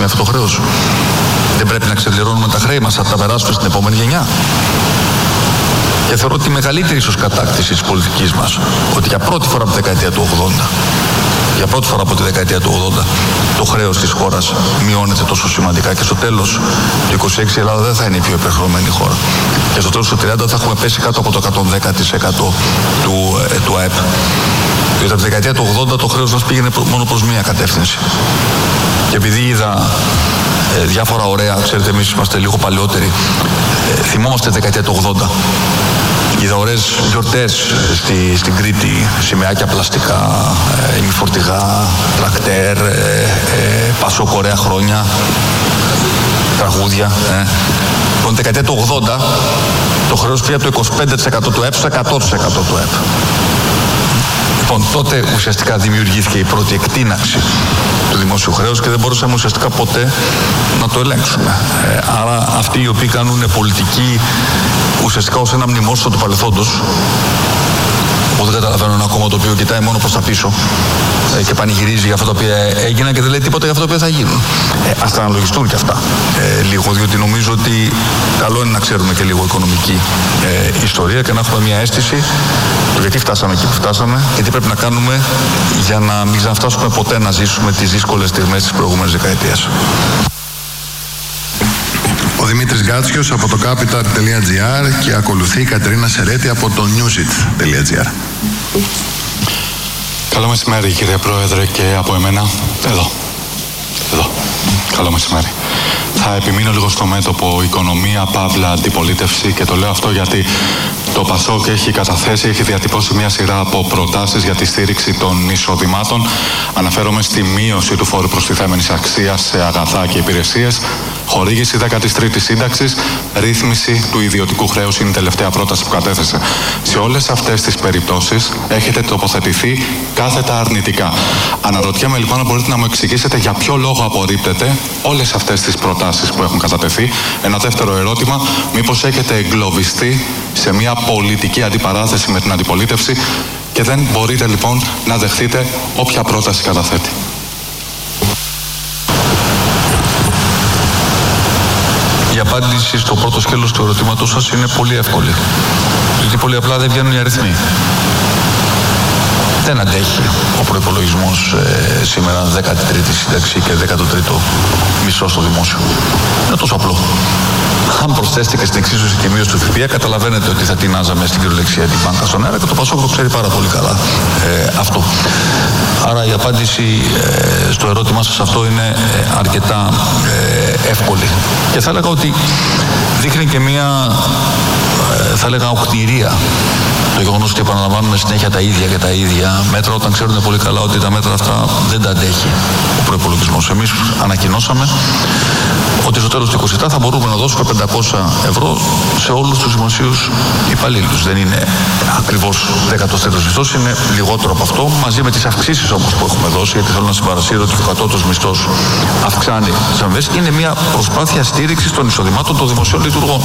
με αυτό το χρέος? Δεν πρέπει να ξεπληρώνουμε τα χρέη μας, θα τα περάσουμε στην επόμενη γενιά? Και θεωρώ ότι η μεγαλύτερη ίσως κατάκτηση της πολιτικής μας, ότι για πρώτη φορά από τη δεκαετία του 80, για πρώτη φορά από τη δεκαετία του 80, το χρέος της χώρας μειώνεται τόσο σημαντικά και στο τέλος του 26 η Ελλάδα δεν θα είναι η πιο υπερχρεωμένη χώρα. Και στο τέλος του 30 θα έχουμε πέσει κάτω από το 110% του ΑΕΠ. Διότι από τη δεκαετία του 80 το χρέος μας πήγαινε μόνο προς μία κατεύθυνση. Και επειδή είδα διάφορα ωραία, ξέρετε, εμείς είμαστε λίγο παλαιότεροι, θυμόμαστε τη δεκαετία του 80. Είδα ωραίες γιορτές στην Κρήτη, σημαίακια πλαστικά, ημιφορτηγά, τρακτέρ, Πασόκ ωραία χρόνια, τραγούδια. Λοιπόν, τη δεκαετία του 80 το χρέος πήγε από το 25% του ΕΠ στο 100% του ΕΠ. Λοιπόν, τότε ουσιαστικά δημιουργήθηκε η πρώτη εκτείναξη του δημόσιου χρέους και δεν μπορούσαμε ουσιαστικά ποτέ να το ελέγξουμε. Άρα αυτοί οι οποίοι κάνουν πολιτική ουσιαστικά ως ένα μνημόσυνο του παρελθόντος, που δεν καταλαβαίνουν ακόμα, το οποίο κοιτάει μόνο προς τα πίσω και πανηγυρίζει για αυτά τα οποία έγιναν και δεν λέει τίποτα για αυτά τα οποία θα γίνουν. Ας τα αναλογιστούν και αυτά λίγο, διότι νομίζω ότι καλό είναι να ξέρουμε και λίγο οικονομική ιστορία και να έχουμε μια αίσθηση του γιατί φτάσαμε εκεί που φτάσαμε και τι πρέπει να κάνουμε για να μην ξαναφτάσουμε ποτέ να ζήσουμε τις δύσκολες στιγμές της προηγούμενης δεκαετίας. Ο Δημήτρης Γκάτσιος από το capital.gr και ακολουθεί η Κατερίνα Σερέτη από το newsit.gr. Καλό μεσημέρι κύριε Πρόεδρε και από εμένα εδώ. Καλό μεσημέρι. Θα επιμείνω λίγο στο μέτωπο οικονομία, παύλα, αντιπολίτευση και το λέω αυτό γιατί το ΠΑΣΟΚ έχει διατυπώσει μια σειρά από προτάσεις για τη στήριξη των εισοδημάτων. Αναφέρομαι στη μείωση του φόρου προστιθέμενης αξίας σε αγαθά και υπηρεσίες, χορήγηση 13ης σύνταξης, ρύθμιση του ιδιωτικού χρέους είναι η τελευταία πρόταση που κατέθεσε. Σε όλες αυτές τις περιπτώσεις έχετε τοποθετηθεί κάθετα αρνητικά. Αναρωτιέμαι λοιπόν αν μπορείτε να μου εξηγήσετε για ποιο λόγο απορρίπτετε όλες αυτές τις προτάσεις που έχουν κατατεθεί. Ένα δεύτερο ερώτημα, μήπως έχετε εγκλωβιστεί σε μια πολιτική αντιπαράθεση με την αντιπολίτευση και δεν μπορείτε λοιπόν να δεχτείτε όποια πρόταση καταθέτει? Η απάντηση στο πρώτο σκέλος του ερωτήματος σας είναι πολύ εύκολη. Γιατί πολύ απλά δεν βγαίνουν οι αριθμοί. Δεν αντέχει ο προϋπολογισμός σήμερα 13η σύνταξη και 13ο μισθό στο δημόσιο. Είναι τόσο απλό. Αν προσθέσετε και στην εξίσωση και μείωση του ΦΠΑ, καταλαβαίνετε ότι θα τεινάζαμε στην κυριολεξία την μπάνκα στον αέρα και το ΠΑΣΟΚ το ξέρει πάρα πολύ καλά αυτό. Άρα η απάντηση στο ερώτημά σας αυτό είναι αρκετά εύκολη. Και θα έλεγα ότι δείχνει και μια, θα έλεγα, οκνηρία το γεγονός ότι επαναλαμβάνουμε συνέχεια τα ίδια και τα ίδια μέτρα όταν ξέρουν πολύ καλά ότι τα μέτρα αυτά δεν τα αντέχει ο προϋπολογισμός. Εμείς ανακοινώσαμε ότι στο τέλος του 27 θα μπορούμε να δώσουμε 500 ευρώ σε όλους τους δημοσίους υπαλλήλους. Δεν είναι ακριβώς 13ος μισθός, είναι λιγότερο από αυτό, μαζί με τις αυξήσεις όμως που έχουμε δώσει, γιατί θέλω να συμπαρασύρω ότι ο κατώτατος μισθός αυξάνει τις αμοιβές. Είναι μια προσπάθεια στήριξης των εισοδημάτων των δημοσίων λειτουργών,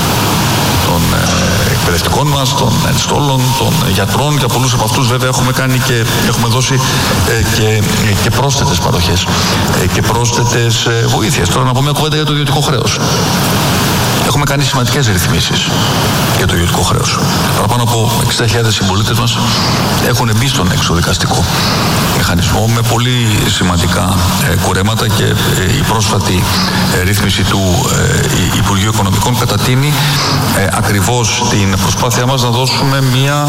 των εκπαιδευτικών μας, των ενστόλων, των γιατρών. Για πολλούς από αυτούς βέβαια έχουμε κάνει και έχουμε δώσει και πρόσθετες παροχές και πρόσθετες βοήθειες. Τώρα να πω μια κουβέντα για το ιδιωτικό χρέος. Έχουμε κάνει σημαντικές ρυθμίσεις για το ιδιωτικό χρέος. Παραπάνω από 60.000 συμπολίτες μας έχουν μπει στον εξωδικαστικό μηχανισμό με πολύ σημαντικά κουρέματα και η πρόσφατη ρύθμιση του Υπουργείου Οικονομικών κατατείνει ακριβώς την προσπάθειά μας να δώσουμε μια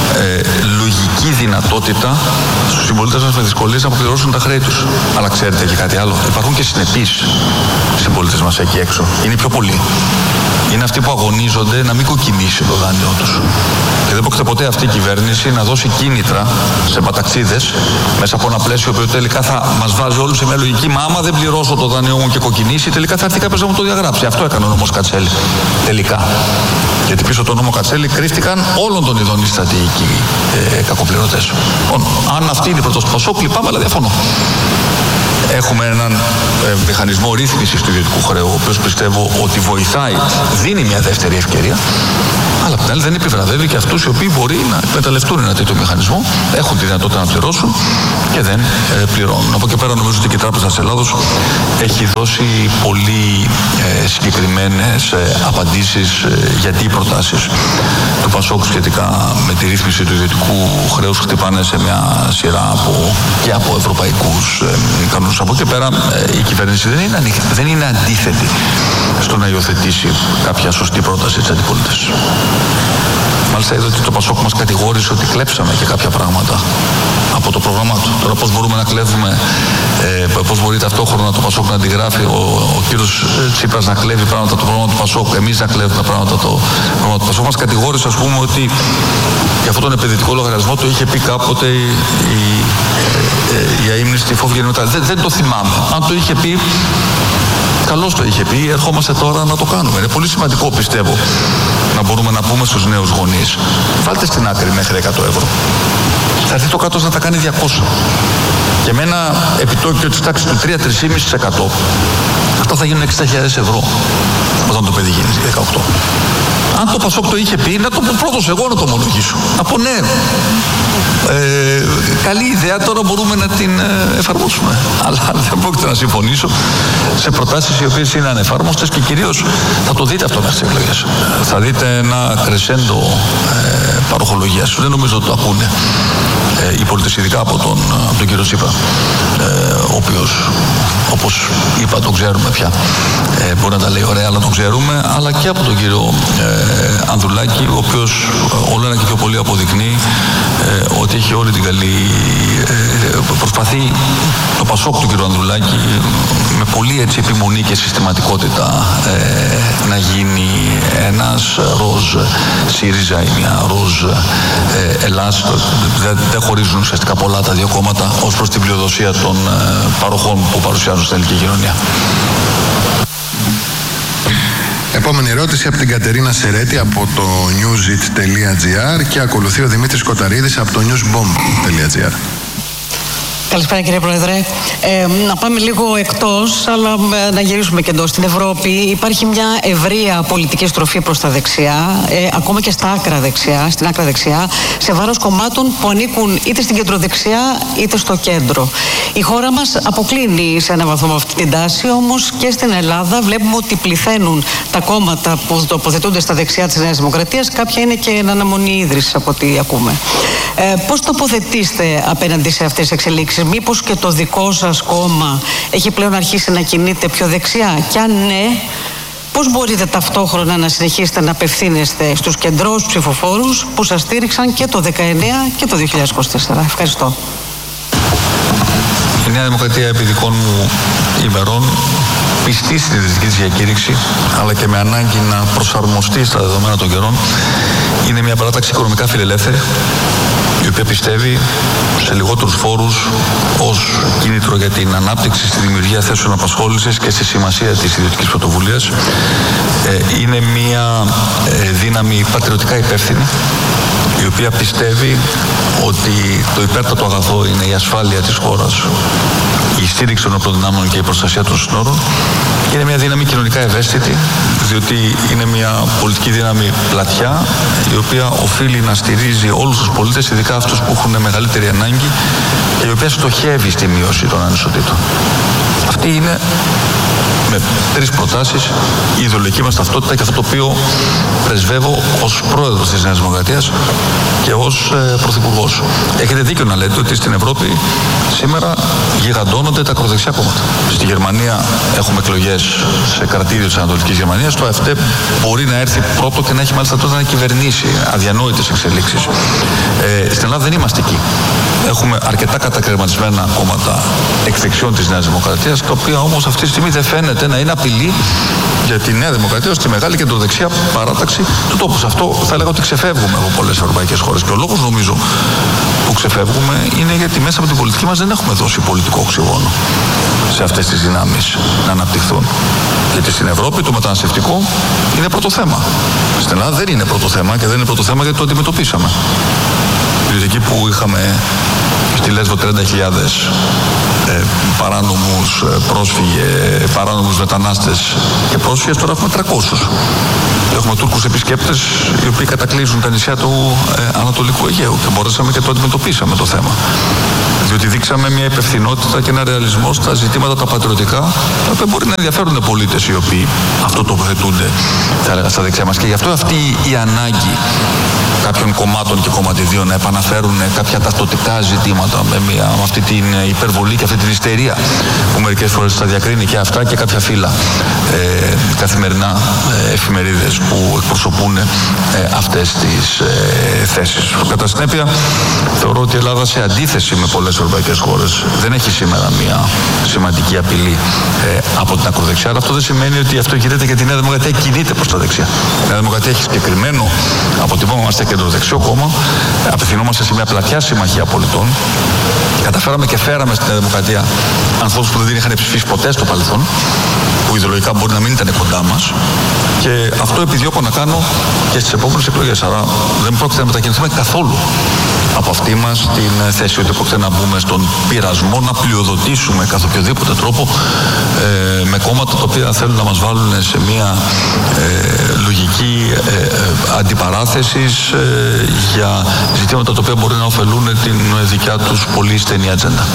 λογική δυνατότητα στους συμπολίτες μας με δυσκολίες να αποπληρώσουν τα χρέη τους. Αλλά ξέρετε και κάτι άλλο. Υπάρχουν και συνεπείς συμπολίτες μας εκεί έξω. Είναι πιο πολλοί. Είναι αυτοί που αγωνίζονται να μην κοκκινήσει το δάνειό τους. Και δεν πρόκειται ποτέ αυτή η κυβέρνηση να δώσει κίνητρα σε παταξίδες μέσα από ένα πλαίσιο που τελικά θα μας βάζει όλους σε μια λογική. Μα άμα δεν πληρώσω το δάνειό μου και κοκκινήσει, τελικά θα έρθει κάποιος να μου το διαγράψει. Αυτό έκανε ο νόμος Κατσέλη. Τελικά. Γιατί πίσω από τον νόμο Κατσέλη κρύφτηκαν όλων των ειδών οι στρατηγικοί κακοπληρωτές. Αν αυτή είναι η πρόταση του ΠΑΣΟΚ, λυπάμαι, αλλά διαφωνώ. Έχουμε έναν μηχανισμό ρύθμισης του ιδιωτικού χρέου, ο οποίος πιστεύω ότι βοηθάει, δίνει μια δεύτερη ευκαιρία, αλλά απ' την άλλη δεν επιβραβεύει και αυτούς οι οποίοι μπορεί να εκμεταλλευτούν ένα τέτοιο μηχανισμό, έχουν τη δυνατότητα να πληρώσουν και δεν πληρώνουν. Από εκεί πέρα νομίζω ότι και η Τράπεζα της Ελλάδος έχει δώσει πολύ συγκεκριμένες απαντήσεις γιατί οι προτάσεις του ΠΑΣΟΚ σχετικά με τη ρύθμιση του ιδιωτικού χρέους χτυπάνε σε μια σειρά και από ευρωπαϊκούς κανόνες. Από εκεί πέρα η κυβέρνηση δεν είναι αντίθετη στο να υιοθετήσει κάποια σωστή πρόταση της αντιπολίτευσης. Μάλιστα είδα ότι το ΠΑΣΟΚ μας κατηγόρησε ότι κλέψαμε και κάποια πράγματα από το πρόγραμμά του. Τώρα πώς μπορούμε να κλέβουμε, πώς μπορεί ταυτόχρονα το ΠΑΣΟΚ να αντιγράφει, ο κύριος Τσίπρας να κλέβει πράγματα από το πρόγραμμα του ΠΑΣΟΚ, εμείς να κλέβουμε πράγματα από το πρόγραμμα του ΠΑΣΟΚ. Μας κατηγόρησε, ας πούμε, ότι για αυτόν τον επενδυτικό λογαριασμό το είχε πει κάποτε η αείμνηστη Φόβη μετά. Δεν το θυμάμαι. Αν το είχε πει, καλώς το είχε πει, ερχόμαστε τώρα να το κάνουμε. Είναι πολύ σημαντικό, πιστεύω, να μπορούμε να πούμε στους νέους γονείς, βάλτε στην άκρη μέχρι 100 ευρώ. Θα έρθει το κράτος να τα κάνει 200. Και με ένα επιτόκιο της τάξης του 3-3,5%, αυτά θα γίνουν 60.000 ευρώ όταν το παιδί γίνει 18. Αν το ΠΑΣΟΚ το είχε πει, να το πω πρώτος εγώ να το ομολογήσω. Να πω ναι, καλή ιδέα, τώρα μπορούμε να την εφαρμόσουμε. Αλλά δεν πρόκειται να συμφωνήσω σε προτάσεις οι οποίες είναι ανεφάρμοστες και κυρίως θα το δείτε αυτό μέσα στις εκλογές. Θα δείτε ένα κρεσέντο παροχολογίας. Δεν νομίζω ότι το ακούνε οι πολίτες, ειδικά από τον κύριο Τσίπρα, ο οποίος, όπως είπα, τον ξέρουμε πια. Μπορεί να τα λέει ωραία, αλλά τον ξέρουμε, αλλά και από τον κύριο Ανδρουλάκη, ο οποίος όλο ένα και πιο πολύ αποδεικνύει ότι έχει όλη την καλή. Προσπαθεί το ΠΑΣΟΚ του κύριου Ανδρουλάκη με πολύ έτσι επιμονή και συστηματικότητα να γίνει ένας ροζ ΣΥΡΙΖΑ ή μια ροζ Ελλάς. Δεν χωρίζουν ουσιαστικά πολλά τα δύο κόμματα ως προς την πλειοδοσία των παροχών που παρουσιάζουν στην ελληνική κοινωνία. Επόμενη ερώτηση από την Κατερίνα Σερέτη από το newsit.gr και ακολουθεί ο Δημήτρης Κοταρίδης από το newsbomb.gr. Καλησπέρα κύριε Πρόεδρε. Να πάμε λίγο εκτός, αλλά να γυρίσουμε και εντός. Στην Ευρώπη υπάρχει μια ευρεία πολιτική στροφή προς τα δεξιά, ακόμα και στην άκρα δεξιά, σε βάρος κομμάτων που ανήκουν είτε στην κεντροδεξιά είτε στο κέντρο. Η χώρα μας αποκλίνει σε έναν βαθμό αυτή την τάση, όμως και στην Ελλάδα βλέπουμε ότι πληθαίνουν τα κόμματα που τοποθετούνται στα δεξιά της Νέας Δημοκρατίας. Κάποια είναι και εν αναμονή ίδρυσης από ό,τι ακούμε. Πώς τοποθετήστε απέναντι σε αυτές τις εξελίξεις? Μήπως και το δικό σας κόμμα έχει πλέον αρχίσει να κινείται πιο δεξιά? Και αν ναι, πώς μπορείτε ταυτόχρονα να συνεχίσετε να απευθύνεστε στους κεντρώους ψηφοφόρους που σας στήριξαν και το 2019 και το 2024? Ευχαριστώ. Η Νέα Δημοκρατία επί δικών μου ημερών, πιστή στην ιδρυτική της διακήρυξη, αλλά και με ανάγκη να προσαρμοστεί στα δεδομένα των καιρών, είναι μια παράταξη οικονομικά φιλελεύθερη, η οποία πιστεύει σε λιγότερους φόρους ως κίνητρο για την ανάπτυξη, στη δημιουργία θέσεων απασχόλησης και στη σημασία της ιδιωτικής πρωτοβουλίας. Είναι μια δύναμη πατριωτικά υπεύθυνη, η οποία πιστεύει ότι το υπέρτατο αγαθό είναι η ασφάλεια της χώρας, η στήριξη των όπλων δυνάμεων και η προστασία των συνόρων. Και είναι μια δύναμη κοινωνικά ευαίσθητη, διότι είναι μια πολιτική δύναμη πλατιά, η οποία οφείλει να στηρίζει όλους τους πολίτες, ειδικά αυτούς που έχουν μεγαλύτερη ανάγκη, και η οποία στοχεύει στη μείωση των ανισοτήτων. Αυτή είναι, με 3 προτάσεις, η ιδεολογική μας ταυτότητα και αυτό το οποίο πρεσβεύω ως πρόεδρος της Νέας Δημοκρατίας και ως πρωθυπουργός. Έχετε δίκιο να λέτε ότι στην Ευρώπη σήμερα γιγαντώνονται τα ακροδεξιά κόμματα. Στη Γερμανία έχουμε εκλογές σε κρατήριο της Ανατολικής Γερμανίας. Το ΑΕΦΤ μπορεί να έρθει πρώτο και να έχει μάλιστα τότε να κυβερνήσει. Αδιανόητες εξελίξεις. Στην Ελλάδα δεν είμαστε εκεί. Έχουμε αρκετά κατακαιρματισμένα κόμματα εκ δεξιών της Νέας Δημοκρατίας, τα οποία όμως αυτή τη στιγμή δεν φαίνεται να είναι απειλή για τη Νέα Δημοκρατία ως τη μεγάλη κεντροδεξιά παράταξη του τόπου. Σε αυτό θα έλεγα ότι ξεφεύγουμε από πολλές ευρωπαϊκές χώρες. Και ο λόγος νομίζω που ξεφεύγουμε είναι γιατί μέσα από την πολιτική μας δεν έχουμε δώσει πολιτικό οξυγόνο σε αυτές τις δυνάμεις να αναπτυχθούν. Γιατί στην Ευρώπη το μεταναστευτικό είναι πρώτο θέμα. Στην Ελλάδα δεν είναι πρώτο θέμα και δεν είναι πρώτο θέμα γιατί το αντιμετωπίσαμε. Βιβλιοθήκη που είχαμε στη Λέσβο 30.000 παράνομους παράνομους μετανάστες και πρόσφυγες, τώρα έχουμε 300. Έχουμε Τούρκους επισκέπτες οι οποίοι κατακλείζουν τα νησιά του Ανατολικού Αιγαίου και μπορέσαμε και το αντιμετωπίσαμε το θέμα. Διότι δείξαμε μια υπευθυνότητα και ένα ρεαλισμό στα ζητήματα τα πατριωτικά, τα οποία μπορεί να ενδιαφέρουν πολίτες οι οποίοι αυτό τοποθετούνται, θα έλεγα, στα δεξιά μας. Και γι' αυτό αυτή η ανάγκη κάποιων κομμάτων και κομματιδίων να επαναφέρουν κάποια ταυτοτικά ζητήματα με αυτή την υπερβολή και αυτή την ιστερία που μερικές φορές τα διακρίνει και αυτά και κάποια φύλλα καθημερινά εφημερίδες που εκπροσωπούν αυτές τις θέσεις. Κατά συνέπεια, θεωρώ ότι η Ελλάδα, σε αντίθεση με πολλές ευρωπαϊκές χώρες, δεν έχει σήμερα μια σημαντική απειλή από την ακροδεξιά. Αλλά αυτό δεν σημαίνει ότι αυτό γίνεται γιατί η Νέα Δημοκρατία κινείται προς τα δεξιά. Η Νέα Δημοκρατία έχει συγκεκριμένο αποτυπώμαστε κεντροδεξιό κόμμα, απευθυνόμαστε σε μια πλατιά συμμαχία πολιτών. Καταφέραμε και φέραμε στην Νέα Δημοκρατία ανθρώπους που δεν είχαν ψηφίσει ποτέ στο παρελθόν, που ιδεολογικά μπορεί να μην ήταν κοντά μας, και αυτό επιδιώκω να κάνω και στις επόμενες εκλογές. Άρα δεν πρόκειται να μετακινηθούμε καθόλου από αυτή μας την θέση, ότι πρόκειται να μπούμε στον πειρασμό να πλειοδοτήσουμε καθ' οποιοδήποτε τρόπο με κόμματα τα οποία θέλουν να μας βάλουν σε μια λογική αντιπαράθεσης για ζητήματα τα οποία μπορεί να ωφελούν την δικιά τους πολύ στενή ατζέντα.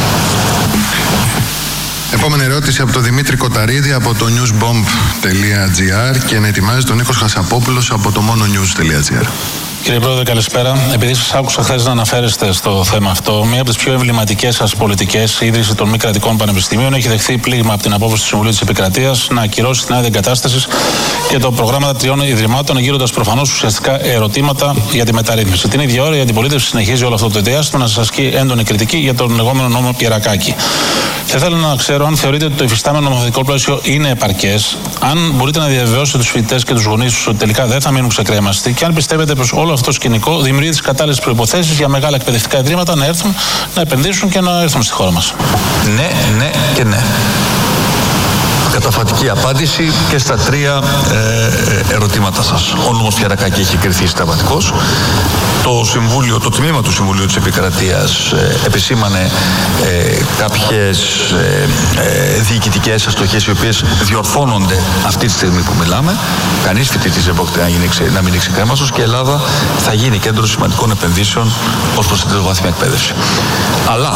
Επόμενη ερώτηση από τον Δημήτρη Κοταρίδη από το newsbomb.gr και να ετοιμάζει τον Νίκος Χασαπόπουλος από το mononews.gr. Κύριε Πρόεδρε, καλησπέρα. Επειδή σας άκουσα χθες να αναφέρεστε στο θέμα αυτό, μία από τις πιο εμβληματικές σας πολιτικές, η ίδρυση των μη κρατικών πανεπιστημίων, έχει δεχθεί πλήγμα από την απόφαση του Συμβουλίου της Επικρατείας να ακυρώσει την άδεια εγκατάστασης και το πρόγραμμα 3 ιδρυμάτων, γύροντας προφανώς ουσιαστικά ερωτήματα για τη μεταρρύθμιση. Την ίδια ώρα η αντιπολίτευση συνεχίζει όλο αυτό το διάστημα να σας ασκεί έντονη κριτική για τον λεγόμενο νόμο Πιερακάκη. Θα ήθελα να ξέρω αν θεωρείτε ότι το υφιστάμενο νομοθετικό πλαίσιο είναι επαρκές, αν μπορείτε να διαβεβαιώσετε τους φοιτητές και τους γονείς τους ότι τελικά δεν θα μείνουν ξεκρέμαστοι και αν πιστεύετε πως όλο αυτό το σκηνικό δημιουργεί τις κατάλληλες προϋποθέσεις για μεγάλα εκπαιδευτικά ιδρύματα να έρθουν, να επενδύσουν και να έρθουν στη χώρα μας. Ναι και ναι. Καταφατική απάντηση και στα 3 ερωτήματα σας. Ο νόμος Πιερακάκη έχει κριθεί συνταγματικός. Το τμήμα του Συμβουλίου της Επικρατείας επισήμανε κάποιες διοικητικές αστοχές οι οποίες διορθώνονται αυτή τη στιγμή που μιλάμε. Κανείς φοιτητής δεν πρόκειται να μείνει ξεκρέμαστος και η Ελλάδα θα γίνει κέντρο σημαντικών επενδύσεων ως προς την τριτοβάθμια εκπαίδευση. Αλλά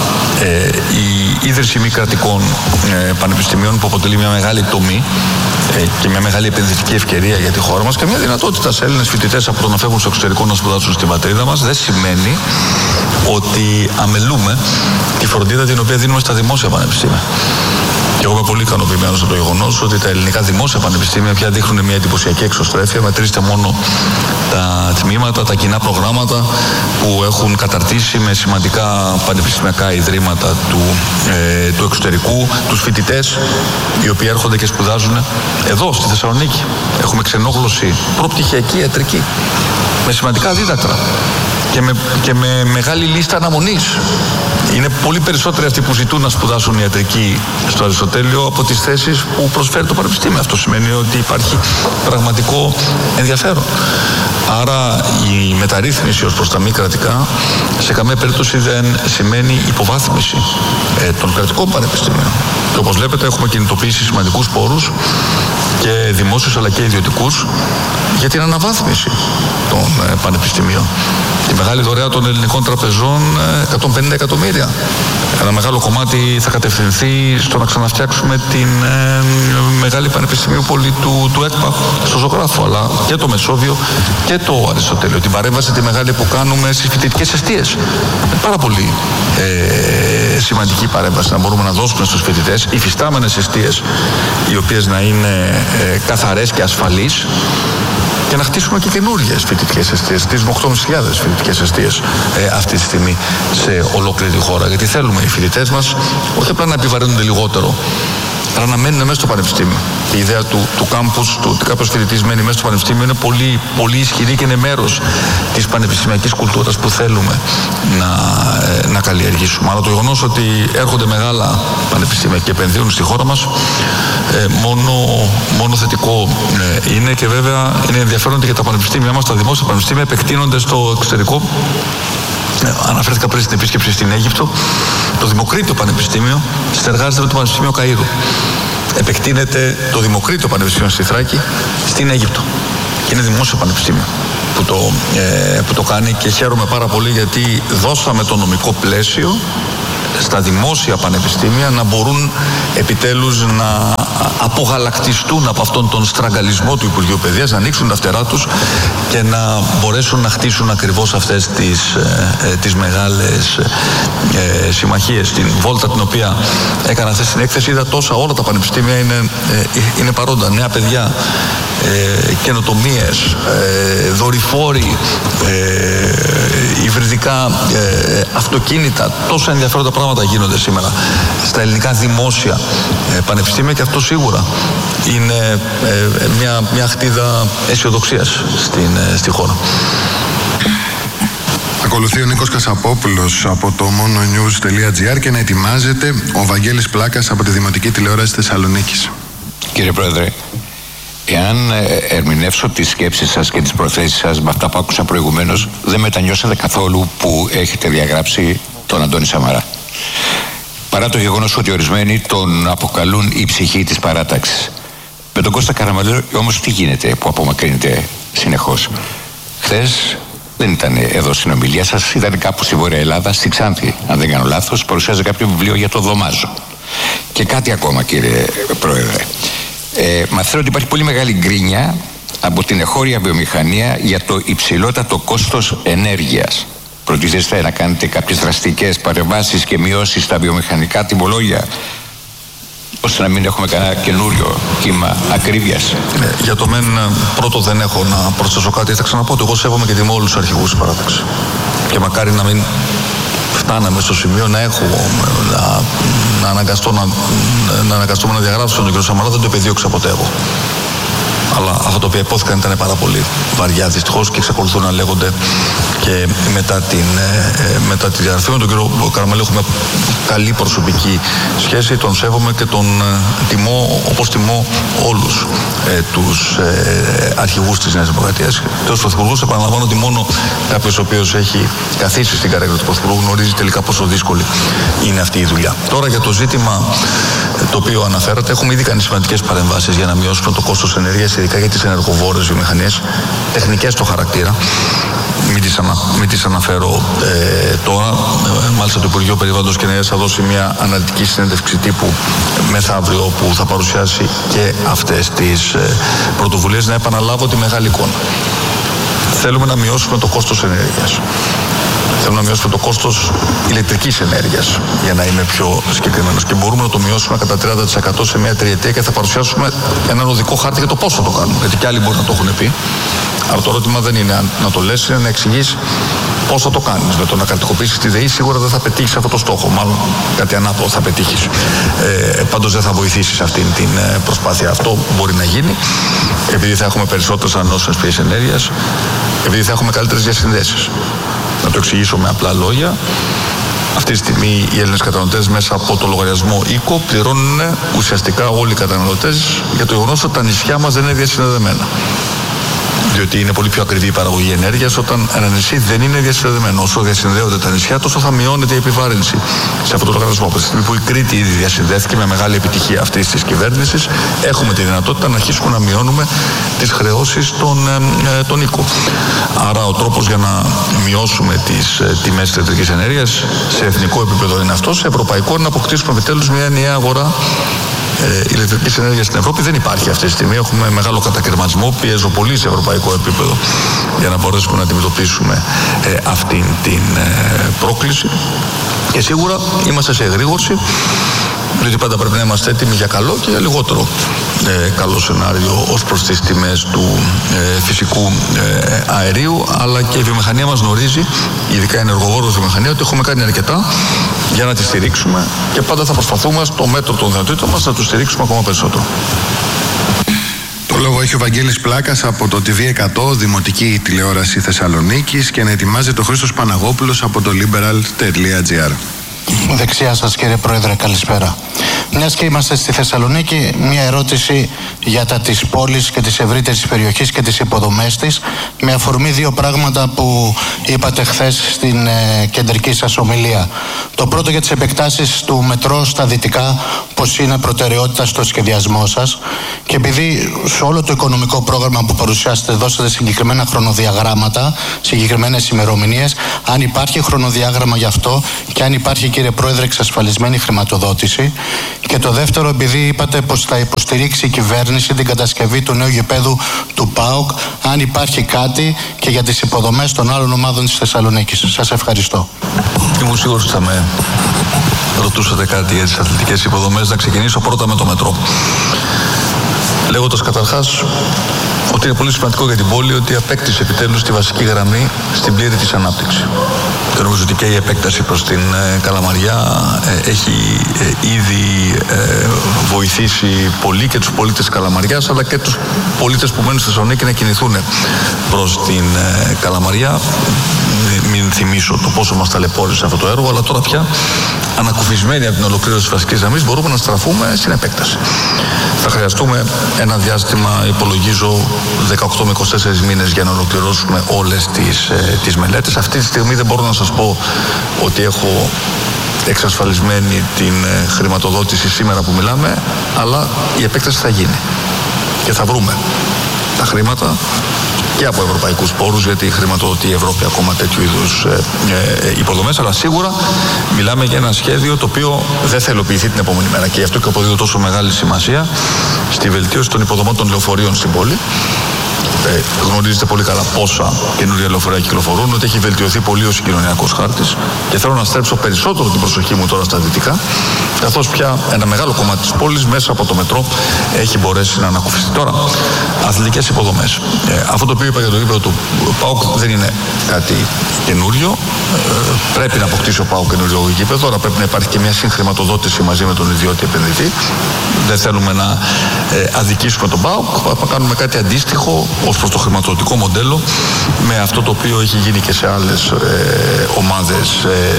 η ίδρυση μη κρατικών πανεπιστημίων που αποτελεί μια μεγάλη τομή και μια μεγάλη επενδυτική ευκαιρία για τη χώρα μας και μια δυνατότητα σε Έλληνες φοιτητές από το να φεύγουν στο εξωτερικό να σπουδάσουν στην πατρίδα μας, δεν σημαίνει ότι αμελούμε τη φροντίδα την οποία δίνουμε στα δημόσια πανεπιστήμια. Και εγώ είμαι πολύ ικανοποιημένος από το γεγονός ότι τα ελληνικά δημόσια πανεπιστήμια πια δείχνουν μια εντυπωσιακή εξωστρέφεια. Μετρήστε μόνο τα τμήματα, τα κοινά προγράμματα που έχουν καταρτήσει με σημαντικά πανεπιστημιακά ιδρύματα του εξωτερικού, τους φοιτητές οι οποίοι έρχονται και σπουδάζουν εδώ στη Θεσσαλονίκη. Έχουμε ξενόγλωση προπτυχιακή, ιατρική, με σημαντικά δίδακτρα και με μεγάλη λίστα αναμονής. Είναι πολύ περισσότεροι αυτοί που ζητούν να σπουδάσουν ιατρική στο Αριστοτέλειο από τις θέσεις που προσφέρει το Πανεπιστήμιο. Αυτό σημαίνει ότι υπάρχει πραγματικό ενδιαφέρον. Άρα η μεταρρύθμιση ως προς τα μη κρατικά σε καμία περίπτωση δεν σημαίνει υποβάθμιση των κρατικών πανεπιστήμιων. Και όπως βλέπετε έχουμε κινητοποιήσει σημαντικούς πόρους και δημόσιους αλλά και ιδιωτικούς για την αναβάθμιση των πανεπιστημίων. Τη μεγάλη δωρεά των ελληνικών τραπεζών 150 εκατομμύρια. Ένα μεγάλο κομμάτι θα κατευθυνθεί στο να ξαναφτιάξουμε την μεγάλη πανεπιστημίου πόλη του ΕΚΠΑ στο Ζωγράφο, αλλά και το Μεσόβιο και το Αριστοτέλειο. Την παρέμβαση τη μεγάλη που κάνουμε στις φοιτητικές εστίες. Πάρα πολύ σημαντική παρέμβαση να μπορούμε να δώσουμε στους φοιτητές υφιστάμενες εστίες οι οποίες να είναι καθαρές και ασφαλείς και να χτίσουμε και καινούργιες φοιτητικές εστίες. Χτίζουμε 8.500 φοιτητικές εστίες αυτή τη στιγμή σε ολόκληρη τη χώρα. Γιατί θέλουμε οι φοιτητές μας όχι απλά να επιβαρύνονται λιγότερο Άρα να μένουν μέσα στο πανεπιστήμιο. Η ιδέα του κάμπους, του ότι κάποιος φοιτητής μένει μέσα στο πανεπιστήμιο, είναι πολύ, πολύ ισχυρή και είναι μέρος της πανεπιστημιακής κουλτούρας που θέλουμε να καλλιεργήσουμε. Αλλά το γεγονός ότι έρχονται μεγάλα πανεπιστήμια και επενδύουν στη χώρα μας, μόνο θετικό είναι, και βέβαια είναι ενδιαφέρον και τα πανεπιστήμια μας, τα δημόσια πανεπιστήμια επεκτείνονται στο εξωτερικό. Αναφέρθηκα πριν στην επίσκεψη στην Αίγυπτο. Το Δημοκρίτιο Πανεπιστήμιο συνεργάζεται με το Πανεπιστήμιο Καΐρου. Επεκτείνεται το Δημοκρίτιο Πανεπιστήμιο στη Θράκη στην Αίγυπτο. Και είναι δημόσιο πανεπιστήμιο που το κάνει, και χαίρομαι πάρα πολύ, γιατί δώσαμε το νομικό πλαίσιο στα δημόσια πανεπιστήμια να μπορούν επιτέλους να απογαλακτιστούν από αυτόν τον στραγγαλισμό του Υπουργείου Παιδείας, να ανοίξουν τα φτερά τους και να μπορέσουν να χτίσουν ακριβώς αυτές τις μεγάλες συμμαχίες. Στην βόλτα την οποία έκανα αυτή στην έκθεση, είδα τόσα, όλα τα πανεπιστήμια είναι παρόντα. Νέα παιδιά, καινοτομίες, δορυφόροι, υβριδικά αυτοκίνητα, τόσα ενδιαφέροντα πράγματα γίνονται σήμερα στα ελληνικά δημόσια πανεπιστήμια, και αυτό σίγουρα είναι μια χτίδα αισιοδοξίας στη χώρα. Ακολουθεί ο Νίκος Κασαπόπουλος από το mononews.gr και να ετοιμάζεται ο Βαγγέλης Πλάκας από τη Δημοτική Τηλεόραση Θεσσαλονίκης. Κύριε Πρόεδρε, εάν ερμηνεύσω τις σκέψεις σας και τις προθέσεις σας με αυτά που άκουσα προηγουμένως, δεν μετανιώσατε καθόλου που έχετε διαγράψει τον Αντώνη Σαμαρά. Παρά το γεγονός ότι ορισμένοι τον αποκαλούν η ψυχή της παράταξης. Με τον Κώστα Καραμανλή όμως τι γίνεται που απομακρύνεται συνεχώς? Χθες δεν ήταν εδώ στην ομιλία σας, ήταν κάπου στη Βόρεια Ελλάδα, στη Ξάνθη, αν δεν κάνω λάθος, παρουσιάζει κάποιο βιβλίο για το Δωμάζο. Και κάτι ακόμα, κύριε Πρόεδρε. Μαθαίνω ότι υπάρχει πολύ μεγάλη γκρίνια από την εγχώρια βιομηχανία για το υψηλότατο κόστος ενέργειας. Προτίθεστε να κάνετε κάποιες δραστικές παρεμβάσεις και μειώσεις στα βιομηχανικά τιμολόγια, ώστε να μην έχουμε κανένα καινούριο κύμα ακρίβειας? Για το μεν, πρώτο δεν έχω να προσθέσω κάτι. Θα ξαναπώ ότι εγώ σέβομαι και τιμώ όλους τους αρχηγούς της παράταξης. Και μακάρι να μην φτάναμε στο σημείο να αναγκαστούμε να διαγράψουμε τον κ. Σαμαρά. Δεν το επιδίωξα ποτέ εγώ. Αλλά αυτά τα οποία υπόθηκαν ήταν πάρα πολύ βαριά, δυστυχώς, και εξακολουθούν να λέγονται και μετά τη διαγραφή. Με τον κύριο Καραμανλή έχουμε καλή προσωπική σχέση, τον σέβομαι και τον τιμώ όπως τιμώ όλους τους αρχηγούς της Νέας Δημοκρατίας. Και ως Πρωθυπουργός επαναλαμβάνω ότι μόνο κάποιος ο οποίος έχει καθίσει στην καρέκλα του Πρωθυπουργού γνωρίζει τελικά πόσο δύσκολη είναι αυτή η δουλειά. Τώρα για το ζήτημα το οποίο αναφέρατε, έχουμε ήδη κάνει σημαντικές παρεμβάσεις για να μειώσουμε το κόστος ενέργειας, ειδικά για τις ενεργοβόρες βιομηχανίες, τεχνικές στο χαρακτήρα. Μην τις αναφέρω τώρα. Μάλιστα το Υπουργείο Περιβάλλοντος και Ενέργειας θα δώσει μια αναλυτική συνέντευξη τύπου μεθαύριο, που θα παρουσιάσει και αυτές τις πρωτοβουλίες. Να επαναλάβω τη μεγάλη εικόνα. Θέλουμε να μειώσουμε το κόστος ενέργειας. Θέλουμε να μειώσουμε το κόστος ηλεκτρικής ενέργειας, για να είμαι πιο συγκεκριμένος. Και μπορούμε να το μειώσουμε κατά 30% σε μια τριετία, και θα παρουσιάσουμε έναν οδικό χάρτη για το πώς θα το κάνουμε. Γιατί και άλλοι μπορεί να το έχουν πει. Αλλά το ερώτημα δεν είναι να το λες, είναι να εξηγείς πώς θα το κάνεις. Με το να κρατικοποιήσεις τη ΔΕΗ σίγουρα δεν θα πετύχεις αυτό το στόχο. Μάλλον κάτι ανάποδο θα πετύχεις. Πάντως δεν θα βοηθήσεις αυτήν την προσπάθεια. Αυτό μπορεί να γίνει επειδή θα έχουμε περισσότερες ανανεώσιμες πηγές ενέργειας, επειδή θα έχουμε καλύτερες διασυνδέσεις. Να το εξηγήσω με απλά λόγια. Αυτή τη στιγμή οι Έλληνες καταναλωτές μέσα από το λογαριασμό οίκο πληρώνουν ουσιαστικά όλοι οι καταναλωτές για το γεγονός ότι τα νησιά μας δεν είναι διασυνδεδεμένα. Διότι είναι πολύ πιο ακριβή η παραγωγή ενέργειας όταν ένα νησί δεν είναι διασυνδεδεμένο. Όσο διασυνδέονται τα νησιά, τόσο θα μειώνεται η επιβάρυνση σε αυτό το λογαριασμό. Από τη στιγμή που η Κρήτη ήδη διασυνδέθηκε με μεγάλη επιτυχία αυτής της κυβέρνησης, έχουμε τη δυνατότητα να αρχίσουμε να μειώνουμε τις χρεώσεις των οίκων. Άρα, ο τρόπος για να μειώσουμε τις τιμές της ηλεκτρικής ενέργειας σε εθνικό επίπεδο είναι αυτό. Σε ευρωπαϊκό είναι να αποκτήσουμε επιτέλους μια ενιαία αγορά ηλεκτρικής ενέργειας στην Ευρώπη. Δεν υπάρχει αυτή τη στιγμή. Έχουμε μεγάλο κατακαιρματισμό. Πιέζω πολύ σε ευρωπαϊκό επίπεδο για να μπορέσουμε να αντιμετωπίσουμε αυτή την πρόκληση. Και σίγουρα είμαστε σε εγρήγορση διότι πάντα πρέπει να είμαστε έτοιμοι για καλό και για λιγότερο καλό σενάριο ως προς τις τιμές του φυσικού αερίου, αλλά και η βιομηχανία μας γνωρίζει, ειδικά η ενεργοβόρος βιομηχανία, ότι έχουμε κάνει αρκετά για να τη στηρίξουμε και πάντα θα προσπαθούμε στο μέτρο των δυνατοτήτων μας να του στηρίξουμε ακόμα περισσότερο. Το λόγο έχει ο Βαγγέλης Πλάκας από το TV100, Δημοτική Τηλεόραση Θεσσαλονίκης, και να ετοιμάζεται ο Χρήστος Παναγόπουλος από το liberal.gr. Δεξιά σας κύριε Πρόεδρε, καλησπέρα. Μιας και είμαστε στη Θεσσαλονίκη, μια ερώτηση για τα της πόλης και της ευρύτερης περιοχής και τις υποδομές της, με αφορμή δύο πράγματα που είπατε χθες στην κεντρική σας ομιλία. Το πρώτο για τις επεκτάσεις του μετρό στα δυτικά, πως είναι προτεραιότητα στο σχεδιασμό σας, και επειδή σε όλο το οικονομικό πρόγραμμα που παρουσιάσετε δώσατε συγκεκριμένα χρονοδιαγράμματα, συγκεκριμένες ημερομηνίες, αν υπάρχει χρονοδιάγραμμα γι' αυτό και αν υπάρχει, κύριε Πρόεδρε, εξασφαλισμένη χρηματοδότηση. Και το δεύτερο, επειδή είπατε πως θα υποστηρίξει η κυβέρνηση την κατασκευή του νέου γηπέδου του ΠΑΟΚ, αν υπάρχει κάτι και για τις υποδομές των άλλων ομάδων της Θεσσαλονίκης. Σας ευχαριστώ. Ήμουν σίγουρος ότι θα με ρωτούσατε κάτι για τις αθλητικές υποδομές. Να ξεκινήσω πρώτα με το μετρό, λέγοντας καταρχάς ότι είναι πολύ σημαντικό για την πόλη ότι απέκτησε επιτέλους τη βασική γραμμή στην πλήρη της ανάπτυξη. Και νομίζω ότι και η επέκταση προς την Καλαμαριά έχει ήδη βοηθήσει πολύ και τους πολίτες της Καλαμαριάς, αλλά και τους πολίτες που μένουν στη Θεσσαλονίκη να κινηθούν προς την Καλαμαριά. Μην θυμίσω το πόσο μας ταλαιπώρησε αυτό το έργο, αλλά τώρα πια ανακουφισμένοι από την ολοκλήρωση της βασικής γραμμής μπορούμε να στραφούμε στην επέκταση. Θα χρειαστούμε ένα διάστημα, υπολογίζω 18 με 24 μήνες για να ολοκληρώσουμε όλες τις μελέτες. Αυτή τη στιγμή δεν μπορώ να σας πω ότι έχω εξασφαλισμένη την χρηματοδότηση σήμερα που μιλάμε, αλλά η επέκταση θα γίνει και θα βρούμε τα χρήματα και από ευρωπαϊκούς πόρους, γιατί χρηματοδοτεί η Ευρώπη ακόμα τέτοιου είδους υποδομές, αλλά σίγουρα μιλάμε για ένα σχέδιο το οποίο δεν θα υλοποιηθεί την επόμενη μέρα, και γι' αυτό και αποδίδω τόσο μεγάλη σημασία στη βελτίωση των υποδομών των λεωφορείων στην πόλη. Γνωρίζετε πολύ καλά πόσα καινούργια λεωφορεία κυκλοφορούν, ότι έχει βελτιωθεί πολύ ο συγκοινωνιακός χάρτης, και θέλω να στρέψω περισσότερο την προσοχή μου τώρα στα δυτικά, καθώς πια ένα μεγάλο κομμάτι της πόλης μέσα από το μετρό έχει μπορέσει να ανακουφιστεί. Τώρα, αθλητικές υποδομές. Αυτό το οποίο είπα για το γήπεδο του ΠΑΟΚ δεν είναι κάτι καινούριο. Πρέπει να αποκτήσει ο ΠΑΟΚ καινούριο γήπεδο, αλλά πρέπει να υπάρχει και μια συγχρηματοδότηση μαζί με τον ιδιώτη επενδυτή. Δεν θέλουμε να αδικήσουμε τον ΠΑΟΚ, θα κάνουμε κάτι αντίστοιχο ως προς το χρηματοδοτικό μοντέλο με αυτό το οποίο έχει γίνει και σε άλλες ομάδες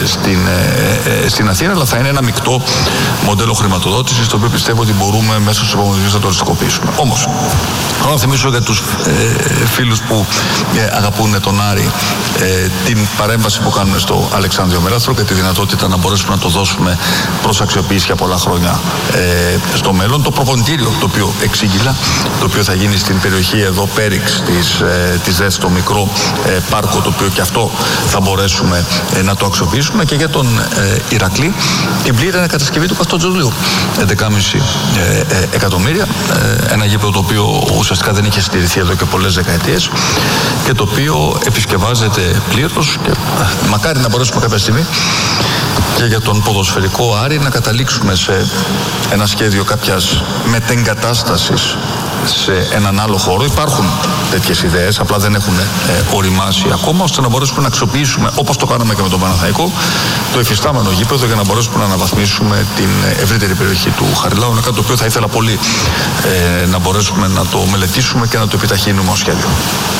στην Αθήνα, αλλά θα είναι ένα μεικτό μοντέλο χρηματοδότησης, το οποίο πιστεύω ότι μπορούμε μέσα στους επόμενους μήνες να το οριστικοποιήσουμε. Όμως, θέλω να θυμίσω για τους φίλους που αγαπούν τον Άρη την παρέμβαση που κάνουμε στο Αλεξάνδριο Μεράθρο και τη δυνατότητα να μπορέσουμε να το δώσουμε προς αξιοποίηση για πολλά χρόνια στο μέλλον. Το προπονητήριο το οποίο εξήγηλα, το οποίο θα γίνει στην περιοχή εδώ Πέριξ της ΔΕΘ, στο μικρό πάρκο, το οποίο και αυτό θα μπορέσουμε να το αξιοποιήσουμε, και για τον Ηρακλή την πλήρη ανακατασκευή του Καστοτζολίου, 11,5 εκατομμύρια, ένα γήπεδο το οποίο ουσιαστικά δεν είχε στηριχθεί εδώ και πολλές δεκαετίες και το οποίο επισκευάζεται πλήρως, και μακάρι να μπορέσουμε κάποια στιγμή και για τον ποδοσφαιρικό Άρη να καταλήξουμε σε ένα σχέδιο κάποιας μετεγκατάστασης σε έναν άλλο χώρο. Υπάρχουν τέτοιες ιδέες, απλά δεν έχουν οριμάσει ακόμα, ώστε να μπορέσουμε να αξιοποιήσουμε, όπως το κάναμε και με τον Παναθηναϊκό, το υφιστάμενο γήπεδο για να μπορέσουμε να αναβαθμίσουμε την ευρύτερη περιοχή του Χαριλάου. Είναι κάτι το οποίο θα ήθελα πολύ να μπορέσουμε να το μελετήσουμε και να το επιταχύνουμε ως σχέδιο.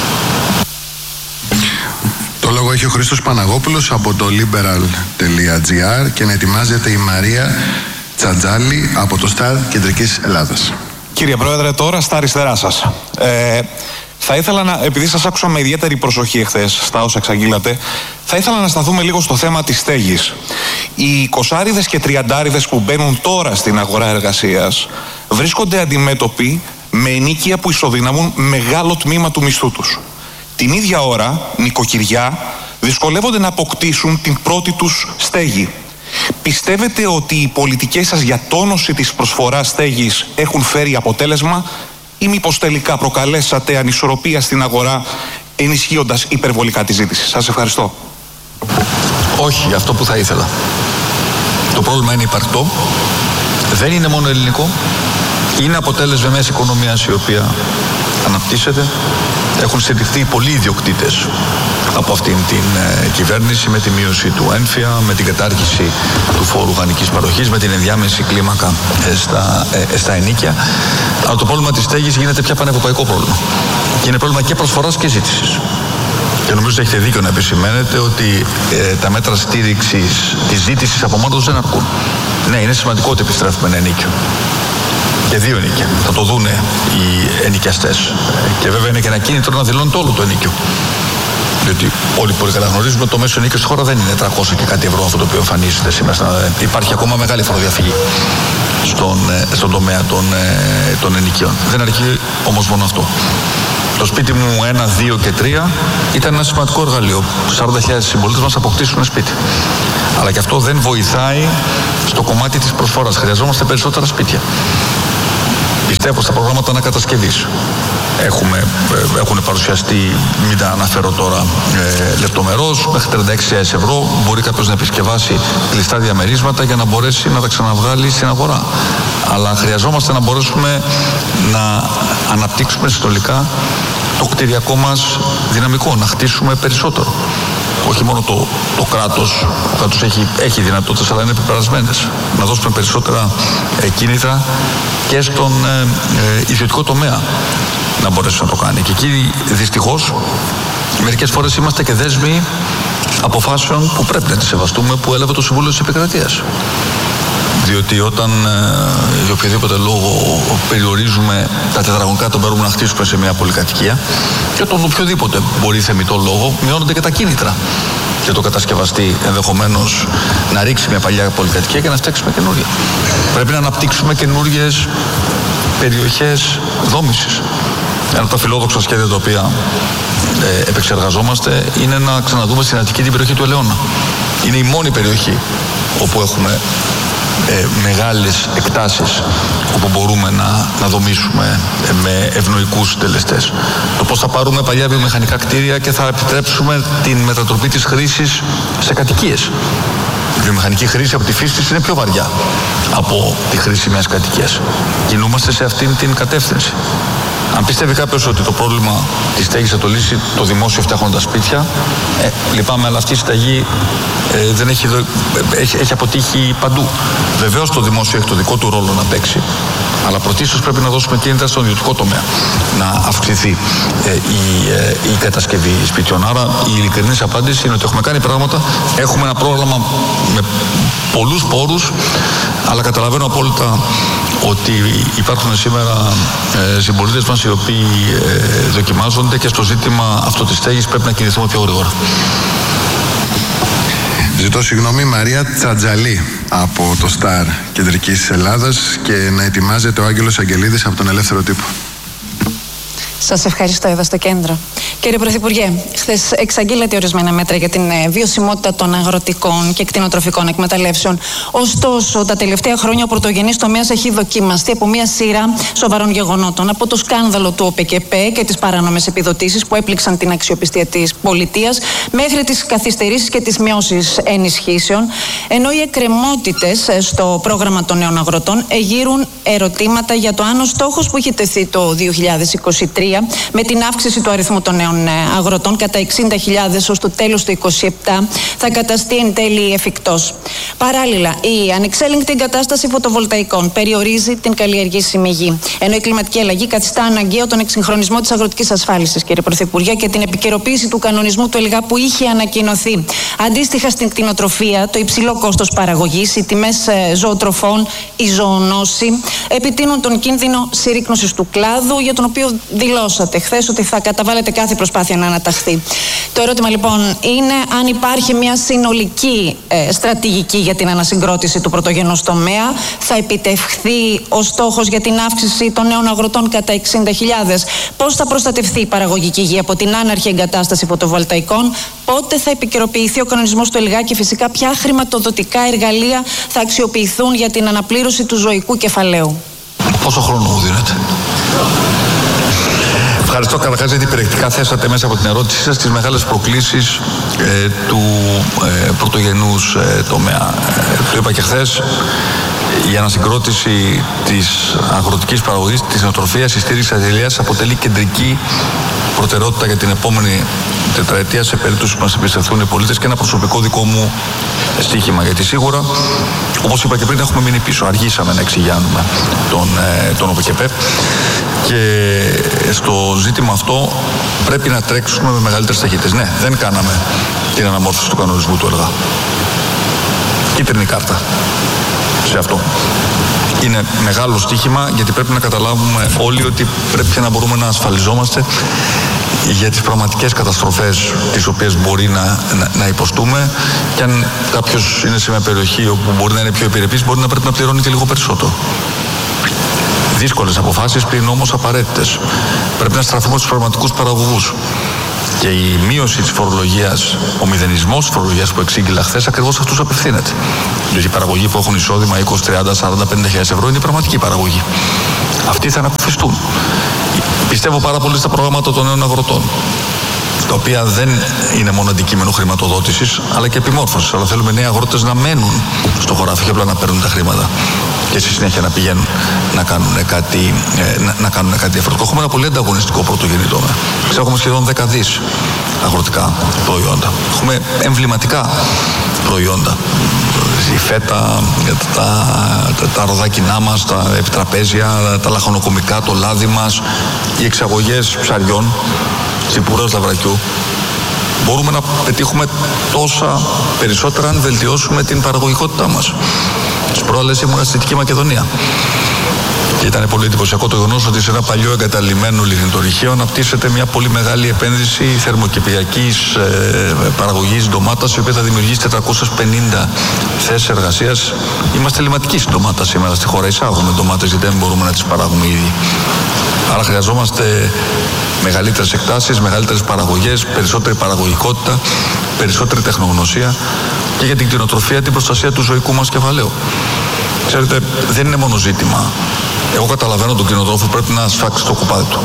Το λόγο έχει ο Χρήστος Παναγόπουλος από το liberal.gr και να ετοιμάζεται η Μαρία Τσαντζάλη από το Star Κεντρικής Ελλάδας. Κύριε Πρόεδρε, τώρα στα αριστερά σας. Θα ήθελα να, επειδή σας άκουσα με ιδιαίτερη προσοχή εχθές στα όσα εξαγγείλατε, θα ήθελα να σταθούμε λίγο στο θέμα της στέγης. Οι 20άριδες και 30άριδες που μπαίνουν τώρα στην αγορά εργασίας βρίσκονται αντιμέτωποι με ενοίκια που ισοδυναμούν μεγάλο τμήμα του μισθού τους. Την ίδια ώρα, νοικοκυριά δυσκολεύονται να αποκτήσουν την πρώτη τους στέγη. Πιστεύετε ότι οι πολιτικές σας για τόνωση της προσφοράς στέγης έχουν φέρει αποτέλεσμα, ή μήπως τελικά προκαλέσατε ανισορροπία στην αγορά ενισχύοντας υπερβολικά τη ζήτηση? Σας ευχαριστώ. Όχι, αυτό που θα ήθελα. Το πρόβλημα είναι υπαρκτό. δεν είναι μόνο ελληνικό. Είναι αποτέλεσμα μιας οικονομίας η οποία αναπτύσσεται. Έχουν στηριχθεί πολλοί ιδιοκτήτες από αυτήν την κυβέρνηση με τη μείωση του έμφυα, με την κατάργηση του φόρου οργανικής παροχής, με την ενδιάμεση κλίμακα στα ενοίκια. Αλλά το πρόβλημα της στέγης γίνεται πια πανευρωπαϊκό πρόβλημα. Και είναι πρόβλημα και προσφοράς και ζήτησης. Και νομίζω ότι έχετε δίκιο να επισημαίνετε ότι τα μέτρα στήριξης της ζήτησης από μόνο τους δεν αρκούν. Ναι, είναι σημαντικό ότι επιστρέφουμε ένα ενοίκιο. Και 2 ενοίκια. Θα το δούνε οι ενοικιαστές. Και βέβαια είναι και ένα κίνητρο να δηλώνει το όλο το ενοίκιο. Διότι όλοι πολύ καλά γνωρίζουμε ότι το μέσο ενοίκιο στη χώρα δεν είναι 300 και κάτι ευρώ αυτό το οποίο εμφανίζεται σήμερα. Υπάρχει ακόμα μεγάλη φοροδιαφυγή στον τομέα των ενοικίων. Δεν αρκεί όμως μόνο αυτό. Το σπίτι μου 1, 2 και 3 ήταν ένα σημαντικό εργαλείο. 40.000 συμπολίτες μας αποκτήσουν σπίτι. Αλλά και αυτό δεν βοηθάει στο κομμάτι της προσφοράς. Χρειαζόμαστε περισσότερα σπίτια. Πιστεύω στα προγράμματα ανακατασκευής. Έχουν παρουσιαστεί, μην τα αναφέρω τώρα λεπτομερώς, μέχρι 36.000 ευρώ μπορεί κάποιος να επισκευάσει κλειστά διαμερίσματα για να μπορέσει να τα ξαναβγάλει στην αγορά. Αλλά χρειαζόμαστε να μπορέσουμε να αναπτύξουμε συνολικά το κτηριακό μας δυναμικό, να χτίσουμε περισσότερο. Όχι μόνο το κράτος έχει δυνατότητες, αλλά είναι επιπερασμένες. Να δώσουμε περισσότερα κίνητρα και στον ιδιωτικό τομέα να μπορέσει να το κάνει. Και εκεί δυστυχώς μερικές φορές είμαστε και δέσμοι αποφάσεων που πρέπει να τις σεβαστούμε, που έλαβε το Συμβούλιο της Επικρατείας. Διότι όταν για οποιοδήποτε λόγο περιορίζουμε τα τετραγωνικά που μπορούμε να χτίσουμε σε μια πολυκατοικία, και τον οποιοδήποτε μπορεί θεμιτό λόγο, μειώνονται και τα κίνητρα και το κατασκευαστή ενδεχομένως να ρίξει μια παλιά πολυκατοικία και να φτιάξουμε καινούργια. Πρέπει να αναπτύξουμε καινούργιες περιοχές δόμησης. Ένα από τα φιλόδοξα σχέδια τα οποία επεξεργαζόμαστε είναι να ξαναδούμε στην Αττική την περιοχή του Ελαιώνα. Είναι η μόνη περιοχή όπου έχουμε μεγάλες εκτάσεις όπου μπορούμε να δομήσουμε με ευνοϊκούς συντελεστές. Το πώς θα πάρουμε παλιά βιομηχανικά κτίρια και θα επιτρέψουμε την μετατροπή της χρήσης σε κατοικίες. Η βιομηχανική χρήση από τη φύση της είναι πιο βαριά από τη χρήση μιας κατοικίας. Κινούμαστε σε αυτήν την κατεύθυνση. Αν πιστεύει κάποιος ότι το πρόβλημα της στέγης θα το λύσει το δημόσιο φτιάχνοντας σπίτια, λυπάμαι, αλλά αυτή η σταγή δεν έχει αποτύχει παντού. Βεβαίως το δημόσιο έχει το δικό του ρόλο να παίξει, αλλά πρωτίστως πρέπει να δώσουμε κίνητρα στον ιδιωτικό τομέα να αυξηθεί η κατασκευή σπιτιών. Άρα η ειλικρινής απάντηση είναι ότι έχουμε κάνει πράγματα, έχουμε ένα πρόγραμμα με πολλούς πόρους, αλλά καταλαβαίνω απόλυτα ότι υπάρχουν σήμερα συμπολίτες μας οι οποίοι δοκιμάζονται και στο ζήτημα αυτό της στέγης πρέπει να κινηθούμε πιο γρήγορα. Ζητώ συγγνώμη, Μαρία Τσατζαλή από το Σταρ Κεντρικής Ελλάδας, και να ετοιμάζεται ο Άγγελος Αγγελίδης από τον Ελεύθερο Τύπο. Σας ευχαριστώ, εδώ στο κέντρο. Κύριε Πρωθυπουργέ, χθες εξαγγείλατε ορισμένα μέτρα για την βιωσιμότητα των αγροτικών και κτηνοτροφικών εκμεταλλεύσεων. Ωστόσο, τα τελευταία χρόνια ο πρωτογενής τομέας έχει δοκιμαστεί από μια σειρά σοβαρών γεγονότων. Από το σκάνδαλο του ΟΠΕΚΕΠΕ και τις παράνομες επιδοτήσεις που έπληξαν την αξιοπιστία της πολιτείας, μέχρι τις καθυστερήσεις και τις μειώσεις ενισχύσεων. Ενώ οι εκκρεμότητες στο πρόγραμμα των νέων αγροτών εγείρουν ερωτήματα για το αν ο στόχος που είχε τεθεί το 2023 με την αύξηση του αριθμού των νέων αγροτών κατά 60.000 ως το τέλος του 2027 θα καταστεί εν τέλει εφικτός. Παράλληλα, η ανεξέλεγκτη εγκατάσταση φωτοβολταϊκών περιορίζει την καλλιεργήσιμη γη, ενώ η κλιματική αλλαγή καθιστά αναγκαίο τον εξυγχρονισμό της αγροτικής ασφάλισης, κύριε Πρωθυπουργέ, και την επικαιροποίηση του κανονισμού του ΕΛΓΑ που είχε ανακοινωθεί. Αντίστοιχα, στην κτηνοτροφία, το υψηλό κόστος παραγωγής, οι τιμές ζωοτροφών, η ζωονόση επιτείνουν τον κίνδυνο συρρίκνωσης του κλάδου, για τον οποίο δηλώσατε χθες ότι θα καταβάλλετε κάθε προσπάθεια να αναταχθεί. Το ερώτημα λοιπόν είναι αν υπάρχει μια συνολική στρατηγική για την ανασυγκρότηση του πρωτογενούς τομέα. Θα επιτευχθεί ο στόχος για την αύξηση των νέων αγροτών κατά 60.000. Πώς θα προστατευθεί η παραγωγική γη από την άναρχη εγκατάσταση φωτοβολταϊκών. Πότε θα επικαιροποιηθεί ο κανονισμός του ΕΛΓΑ και φυσικά ποια χρηματοδοτικά εργαλεία θα αξιοποιηθούν για την αναπλήρωση του ζωικού κεφαλαίου. Πόσο χρόνο μου δίνετε? Ευχαριστώ καταρχάς γιατί περιεκτικά θέσατε μέσα από την ερώτησή σας τις μεγάλες προκλήσεις του πρωτογενούς τομέα. Το είπα και χθες, Η ανασυγκρότηση της αγροτικής παραγωγής, της νοοτροφίας, η στήριξη αλληλείας αποτελεί κεντρική προτεραιότητα για την επόμενη τετραετία σε περίπτωση που μας εμπιστευτούν οι πολίτες και ένα προσωπικό δικό μου στοίχημα. Γιατί σίγουρα, όπως είπα και πριν, έχουμε μείνει πίσω. Αργήσαμε να εξηγιάνουμε τον ΟΠΚΠ και στο ζήτημα αυτό πρέπει να τρέξουμε με μεγαλύτερες ταχύτητες. Ναι, δεν κάναμε την αναμόρφωση του κανονισμού του ΕΛΓΑ. Κίτρινη κάρτα σε αυτό. Είναι μεγάλο στοίχημα, γιατί πρέπει να καταλάβουμε όλοι ότι πρέπει να μπορούμε να ασφαλιζόμαστε για τις πραγματικές καταστροφές τις οποίες μπορεί να υποστούμε, και αν κάποιος είναι σε μια περιοχή όπου μπορεί να είναι πιο επιρρεπής, μπορεί να πρέπει να πληρώνει και λίγο περισσότερο. Δύσκολες αποφάσεις, πλην όμως απαραίτητες. Πρέπει να στραφούμε στους πραγματικούς παραγωγούς. Και η μείωση της φορολογίας, ο μηδενισμός της φορολογίας που εξήγηλα χθες, ακριβώς αυτούς απευθύνεται. Δηλαδή οι παραγωγοί που έχουν εισόδημα 20, 30, 40, 50.000 ευρώ είναι η πραγματική παραγωγή. Αυτοί θα ανακουφιστούν. Πιστεύω πάρα πολύ στα προγράμματα των νέων αγροτών, τα οποία δεν είναι μόνο αντικείμενο χρηματοδότησης, αλλά και επιμόρφωσης. Αλλά θέλουμε νέοι αγρότες να μένουν στο χωράφι και απλά να παίρνουν τα χρήματα και στη συνέχεια να πηγαίνουν να κάνουν κάτι διαφορετικό. Έχουμε ένα πολύ ανταγωνιστικό πρωτογενή τομέα. Έχουμε σχεδόν 10 δις αγροτικά προϊόντα. Έχουμε εμβληματικά προϊόντα. Η φέτα, τα ροδάκινά μας, τα επιτραπέζια, τα λαχανοκομικά, το λάδι μας, οι εξαγωγές ψαριών, τσιπουράς λαβρακιού. Μπορούμε να πετύχουμε τόσα περισσότερα αν βελτιώσουμε την παραγωγικότητά μας. Τις προάλλες ήμουν στη Δυτική Μακεδονία. Και ήταν πολύ εντυπωσιακό το γεγονός ότι σε ένα παλιό εγκαταλειμμένο λιγνητορυχείο αναπτύσσεται μια πολύ μεγάλη επένδυση θερμοκηπιακής παραγωγής ντομάτας, η οποία θα δημιουργήσει 450 θέσεις εργασίας. Είμαστε ελληματικοί στην ντομάτα σήμερα στη χώρα. Εισάγουμε ντομάτες γιατί δεν μπορούμε να τις παράγουμε ήδη. Άρα χρειαζόμαστε μεγαλύτερες εκτάσεις, μεγαλύτερες παραγωγές, περισσότερη παραγωγικότητα, περισσότερη τεχνογνωσία και για την κτηνοτροφία, την προστασία του ζωικού μας κεφαλαίου. Ξέρετε, δεν είναι μόνο ζήτημα. Εγώ καταλαβαίνω τον κτηνοτρόφο πρέπει να σφάξει το κουπάδι του.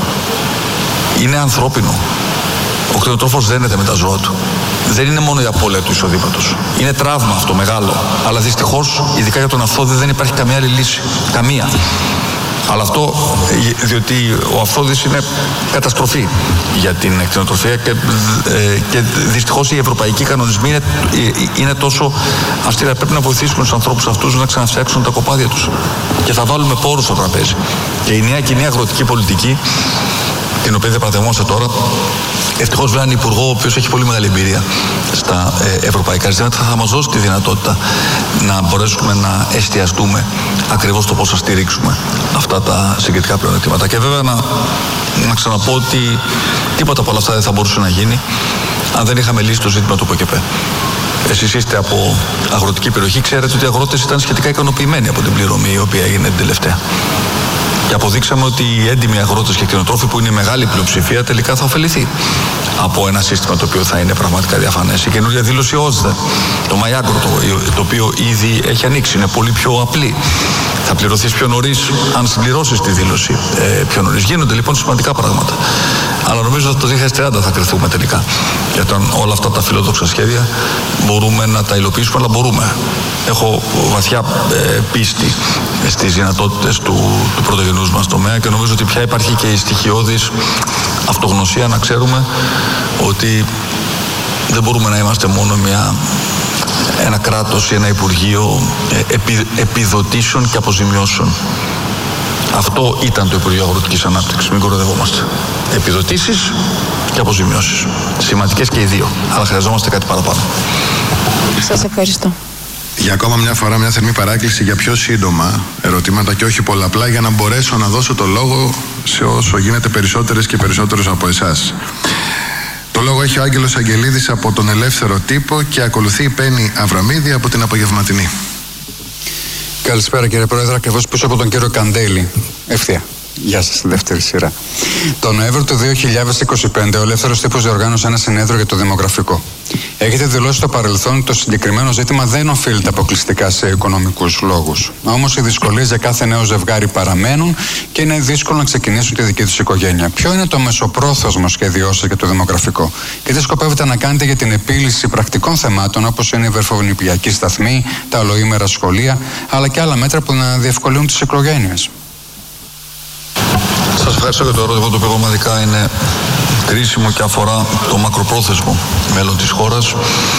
Είναι ανθρώπινο. Ο κτηνοτρόφος δένεται με τα ζώα του. Δεν είναι μόνο η απώλεια του εισοδήματος. Είναι τραύμα αυτό μεγάλο. Αλλά δυστυχώς, ειδικά για τον αυθόδη, δεν υπάρχει καμία άλλη λύση. Καμία. Αλλά αυτό διότι ο αυθόδης είναι καταστροφή για την κτηνοτροφία και δυστυχώς οι ευρωπαϊκοί κανονισμοί είναι τόσο αυστηρά. Πρέπει να βοηθήσουμε τους ανθρώπους αυτούς να ξαναφτιάξουν τα κοπάδια τους. Και θα βάλουμε πόρους στο τραπέζι. Και η νέα κοινή αγροτική πολιτική, την οποία διαπραγματευόμαστε τώρα, ευτυχώς βέβαια είναι υπουργό ο οποίος έχει πολύ μεγάλη εμπειρία στα ευρωπαϊκά ζητήματα, θα μας δώσει τη δυνατότητα να μπορέσουμε να εστιαστούμε ακριβώς στο πώς θα στηρίξουμε αυτά τα συγκριτικά πλεονεκτήματα. Και βέβαια να ξαναπώ ότι τίποτα από όλα αυτά δεν θα μπορούσε να γίνει αν δεν είχαμε λύσει το ζήτημα του ΟΠΚΠ. Εσείς είστε από αγροτική περιοχή, ξέρετε ότι οι αγρότες ήταν σχετικά ικανοποιημένοι από την πληρωμή η οποία έγινε την τελευταία. Και αποδείξαμε ότι οι έντιμοι αγρότες και κτηνοτρόφοι, που είναι η μεγάλη πλειοψηφία, τελικά θα ωφεληθεί από ένα σύστημα το οποίο θα είναι πραγματικά διαφανές. Η καινούργια δήλωση ΩΣΔΕ, το MyAgro, το οποίο ήδη έχει ανοίξει, είναι πολύ πιο απλή. Θα πληρωθείς πιο νωρίς αν συμπληρώσεις τη δήλωση πιο νωρίς. Γίνονται λοιπόν σημαντικά πράγματα. Αλλά νομίζω ότι το 2030 θα κρυθούμε τελικά. Γιατί όλα αυτά τα φιλόδοξα σχέδια μπορούμε να τα υλοποιήσουμε, αλλά μπορούμε. Έχω βαθιά πίστη στις δυνατότητες του πρωτογενούς μας τομέα και νομίζω ότι πια υπάρχει και η στοιχειώδης αυτογνωσία να ξέρουμε ότι δεν μπορούμε να είμαστε μόνο ένα κράτος ή ένα Υπουργείο επιδοτήσεων και αποζημιώσεων. Αυτό ήταν το Υπουργείο Αγροτικής Ανάπτυξης, μην κοροϊδευόμαστε. Επιδοτήσεις και αποζημιώσεις. Σημαντικές και οι δύο, αλλά χρειαζόμαστε κάτι παραπάνω. Σας ευχαριστώ. Για ακόμα μια φορά μια θερμή παράκληση για πιο σύντομα ερωτήματα και όχι πολλαπλά, για να μπορέσω να δώσω το λόγο σε όσο γίνεται περισσότερες και περισσότερους από εσάς. Το λόγο έχει ο Άγγελος Αγγελίδης από τον Ελεύθερο Τύπο και ακολουθεί η Πέννη Αβραμίδη από την Απογευματινή. Καλησπέρα κύριε Πρόεδρε, ακριβώς πίσω από τον κύριο Καντέλη. Ευθεία. Γεια σας, στη δεύτερη σειρά. Το Νοέμβριο του 2025 ο Ελεύθερος Τύπος διοργάνωσε ένα συνέδριο για το δημογραφικό. Έχετε δηλώσει στο παρελθόν ότι το συγκεκριμένο ζήτημα δεν οφείλεται αποκλειστικά σε οικονομικούς λόγους. Όμως οι δυσκολίες για κάθε νέο ζευγάρι παραμένουν και είναι δύσκολο να ξεκινήσουν τη δική τους οικογένεια. Ποιο είναι το μεσοπρόθεσμο σχέδιό σας για το δημογραφικό και τι σκοπεύετε να κάνετε για την επίλυση πρακτικών θεμάτων όπως είναι η βερφονιπιακή σταθμή, τα ολοήμερα σχολεία, αλλά και άλλα μέτρα που να διευκολύνουν τις οικογένειες? Σας ευχαριστώ για το ερώτημα, το οποίο πραγματικά είναι κρίσιμο και αφορά το μακροπρόθεσμο μέλλον της χώρας.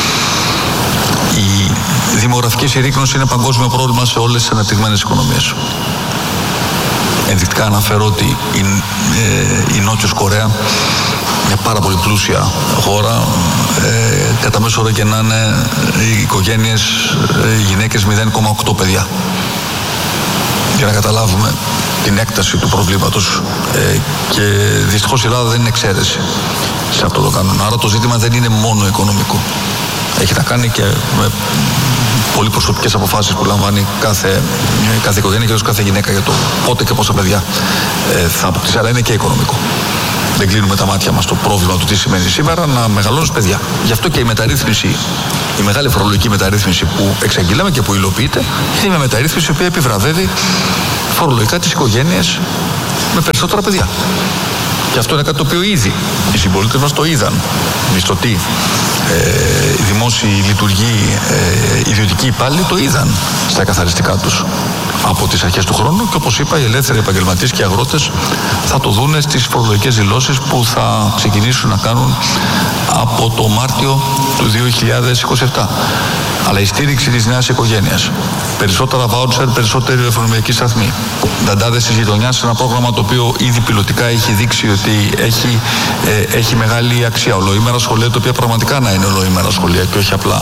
Η δημογραφική συρρίκνωση είναι παγκόσμιο πρόβλημα σε όλες τις αναπτυγμένες οικονομίες. Ενδεικτικά αναφέρω ότι η Νότιος Κορέα, μια πάρα πολύ πλούσια χώρα, κατά μέσο όρο γεννάνε οι οικογένειες, οι γυναίκες 0,8 παιδιά. Για να καταλάβουμε την έκταση του προβλήματος, και δυστυχώς η Ελλάδα δεν είναι εξαίρεση σε αυτό το κανόνα. Άρα το ζήτημα δεν είναι μόνο οικονομικό. Έχει να κάνει και με πολύ προσωπικές αποφάσεις που λαμβάνει κάθε οικογένεια και κάθε γυναίκα για το πότε και πόσα παιδιά θα αποκτήσει. Αλλά είναι και οικονομικό. Δεν κλείνουμε τα μάτια μας στο πρόβλημα του τι σημαίνει σήμερα να μεγαλώνεις παιδιά. Γι' αυτό και η μεταρρύθμιση, η μεγάλη φορολογική μεταρρύθμιση που εξαγγείλαμε και που υλοποιείται, είναι μια μεταρρύθμιση η οποία επιβραβεύει φορολογικά τις οικογένειες με περισσότερα παιδιά. Και αυτό είναι κάτι το οποίο ήδη οι συμπολίτες μας το είδαν. Μισθωτοί, δημόσιοι λειτουργοί, ιδιωτικοί υπάλληλοι το είδαν στα καθαριστικά τους από τις αρχές του χρόνου, και όπως είπα, οι ελεύθεροι επαγγελματίες και οι αγρότες θα το δούνε στις φορολογικές δηλώσεις που θα ξεκινήσουν να κάνουν από το Μάρτιο του 2027. Αλλά η στήριξη της νέας οικογένειας, περισσότερα βάουτσερ, περισσότερη εφαρμογική σταθμή, δαντάδες της γειτονιάς, ένα πρόγραμμα το οποίο ήδη πιλωτικά έχει δείξει ότι έχει μεγάλη αξία. Ολοήμερα σχολεία, τα οποία πραγματικά να είναι ολοήμερα σχολεία και όχι απλά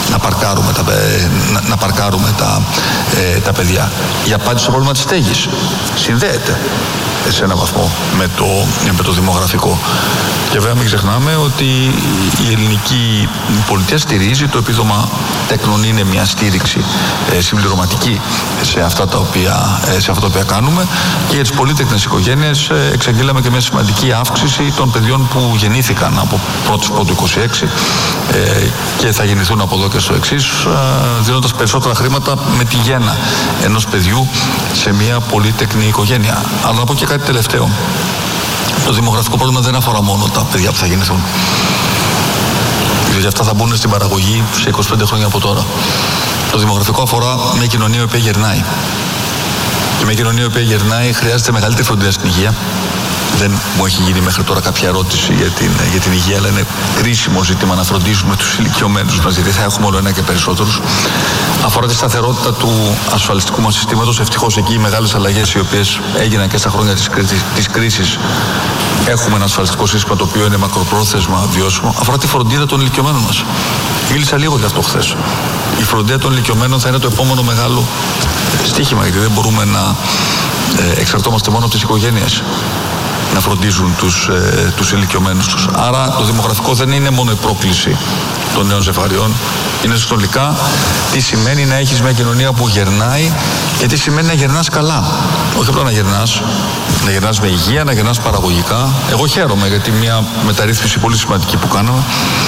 να παρκάρουμε τα παιδιά. Η απάντηση στο πρόβλημα της στέγης συνδέεται σε έναν βαθμό με το δημογραφικό. Και βέβαια μην ξεχνάμε ότι η ελληνική πολιτεία στηρίζει το επίδομα τέκνων, είναι μια στήριξη συμπληρωματική σε αυτά τα οποία κάνουμε, και για τις πολύτεκνες οικογένειες εξαγγείλαμε και μια σημαντική αύξηση των παιδιών που γεννήθηκαν από 1η 26 και θα γεννηθούν από εδώ και στο εξής, δίνοντας περισσότερα χρήματα με τη γέννα ενός παιδιού σε μια πολύτεκνη οικογένεια. Αλλά να πω και κάτι τελευταίο. Το δημογραφικό πρόβλημα δεν αφορά μόνο τα παιδιά που θα γεννηθούν. Διότι αυτά θα μπουν στην παραγωγή σε 25 χρόνια από τώρα. Το δημογραφικό αφορά μια κοινωνία η οποία γερνάει. Και μια κοινωνία η οποία γερνάει χρειάζεται μεγαλύτερη φροντίδα στην υγεία. Δεν μου έχει γίνει μέχρι τώρα κάποια ερώτηση για την υγεία, αλλά είναι κρίσιμο ζήτημα να φροντίζουμε τους ηλικιωμένους μας, γιατί θα έχουμε όλο ένα και περισσότερους. Αφορά τη σταθερότητα του ασφαλιστικού μας συστήματος. Ευτυχώς εκεί οι μεγάλες αλλαγές οι οποίες έγιναν και στα χρόνια της κρίσης, έχουμε ένα ασφαλιστικό σύστημα το οποίο είναι μακροπρόθεσμα βιώσιμο. Αφορά τη φροντίδα των ηλικιωμένων μας. Μίλησα λίγο γι' αυτό χθες. Η φροντίδα των ηλικιωμένων θα είναι το επόμενο μεγάλο στοίχημα, γιατί δεν μπορούμε να εξαρτώμαστε μόνο από τις οικογένειες να φροντίζουν τους ηλικιωμένους τους. Άρα το δημογραφικό δεν είναι μόνο η πρόκληση των νέων ζευγαριών, είναι συνολικά τι σημαίνει να έχεις μια κοινωνία που γερνάει και τι σημαίνει να γερνάς καλά. Όχι απλά να γερνάς με υγεία, να γερνάς παραγωγικά. Εγώ χαίρομαι γιατί μια μεταρρύθμιση πολύ σημαντική που κάναμε,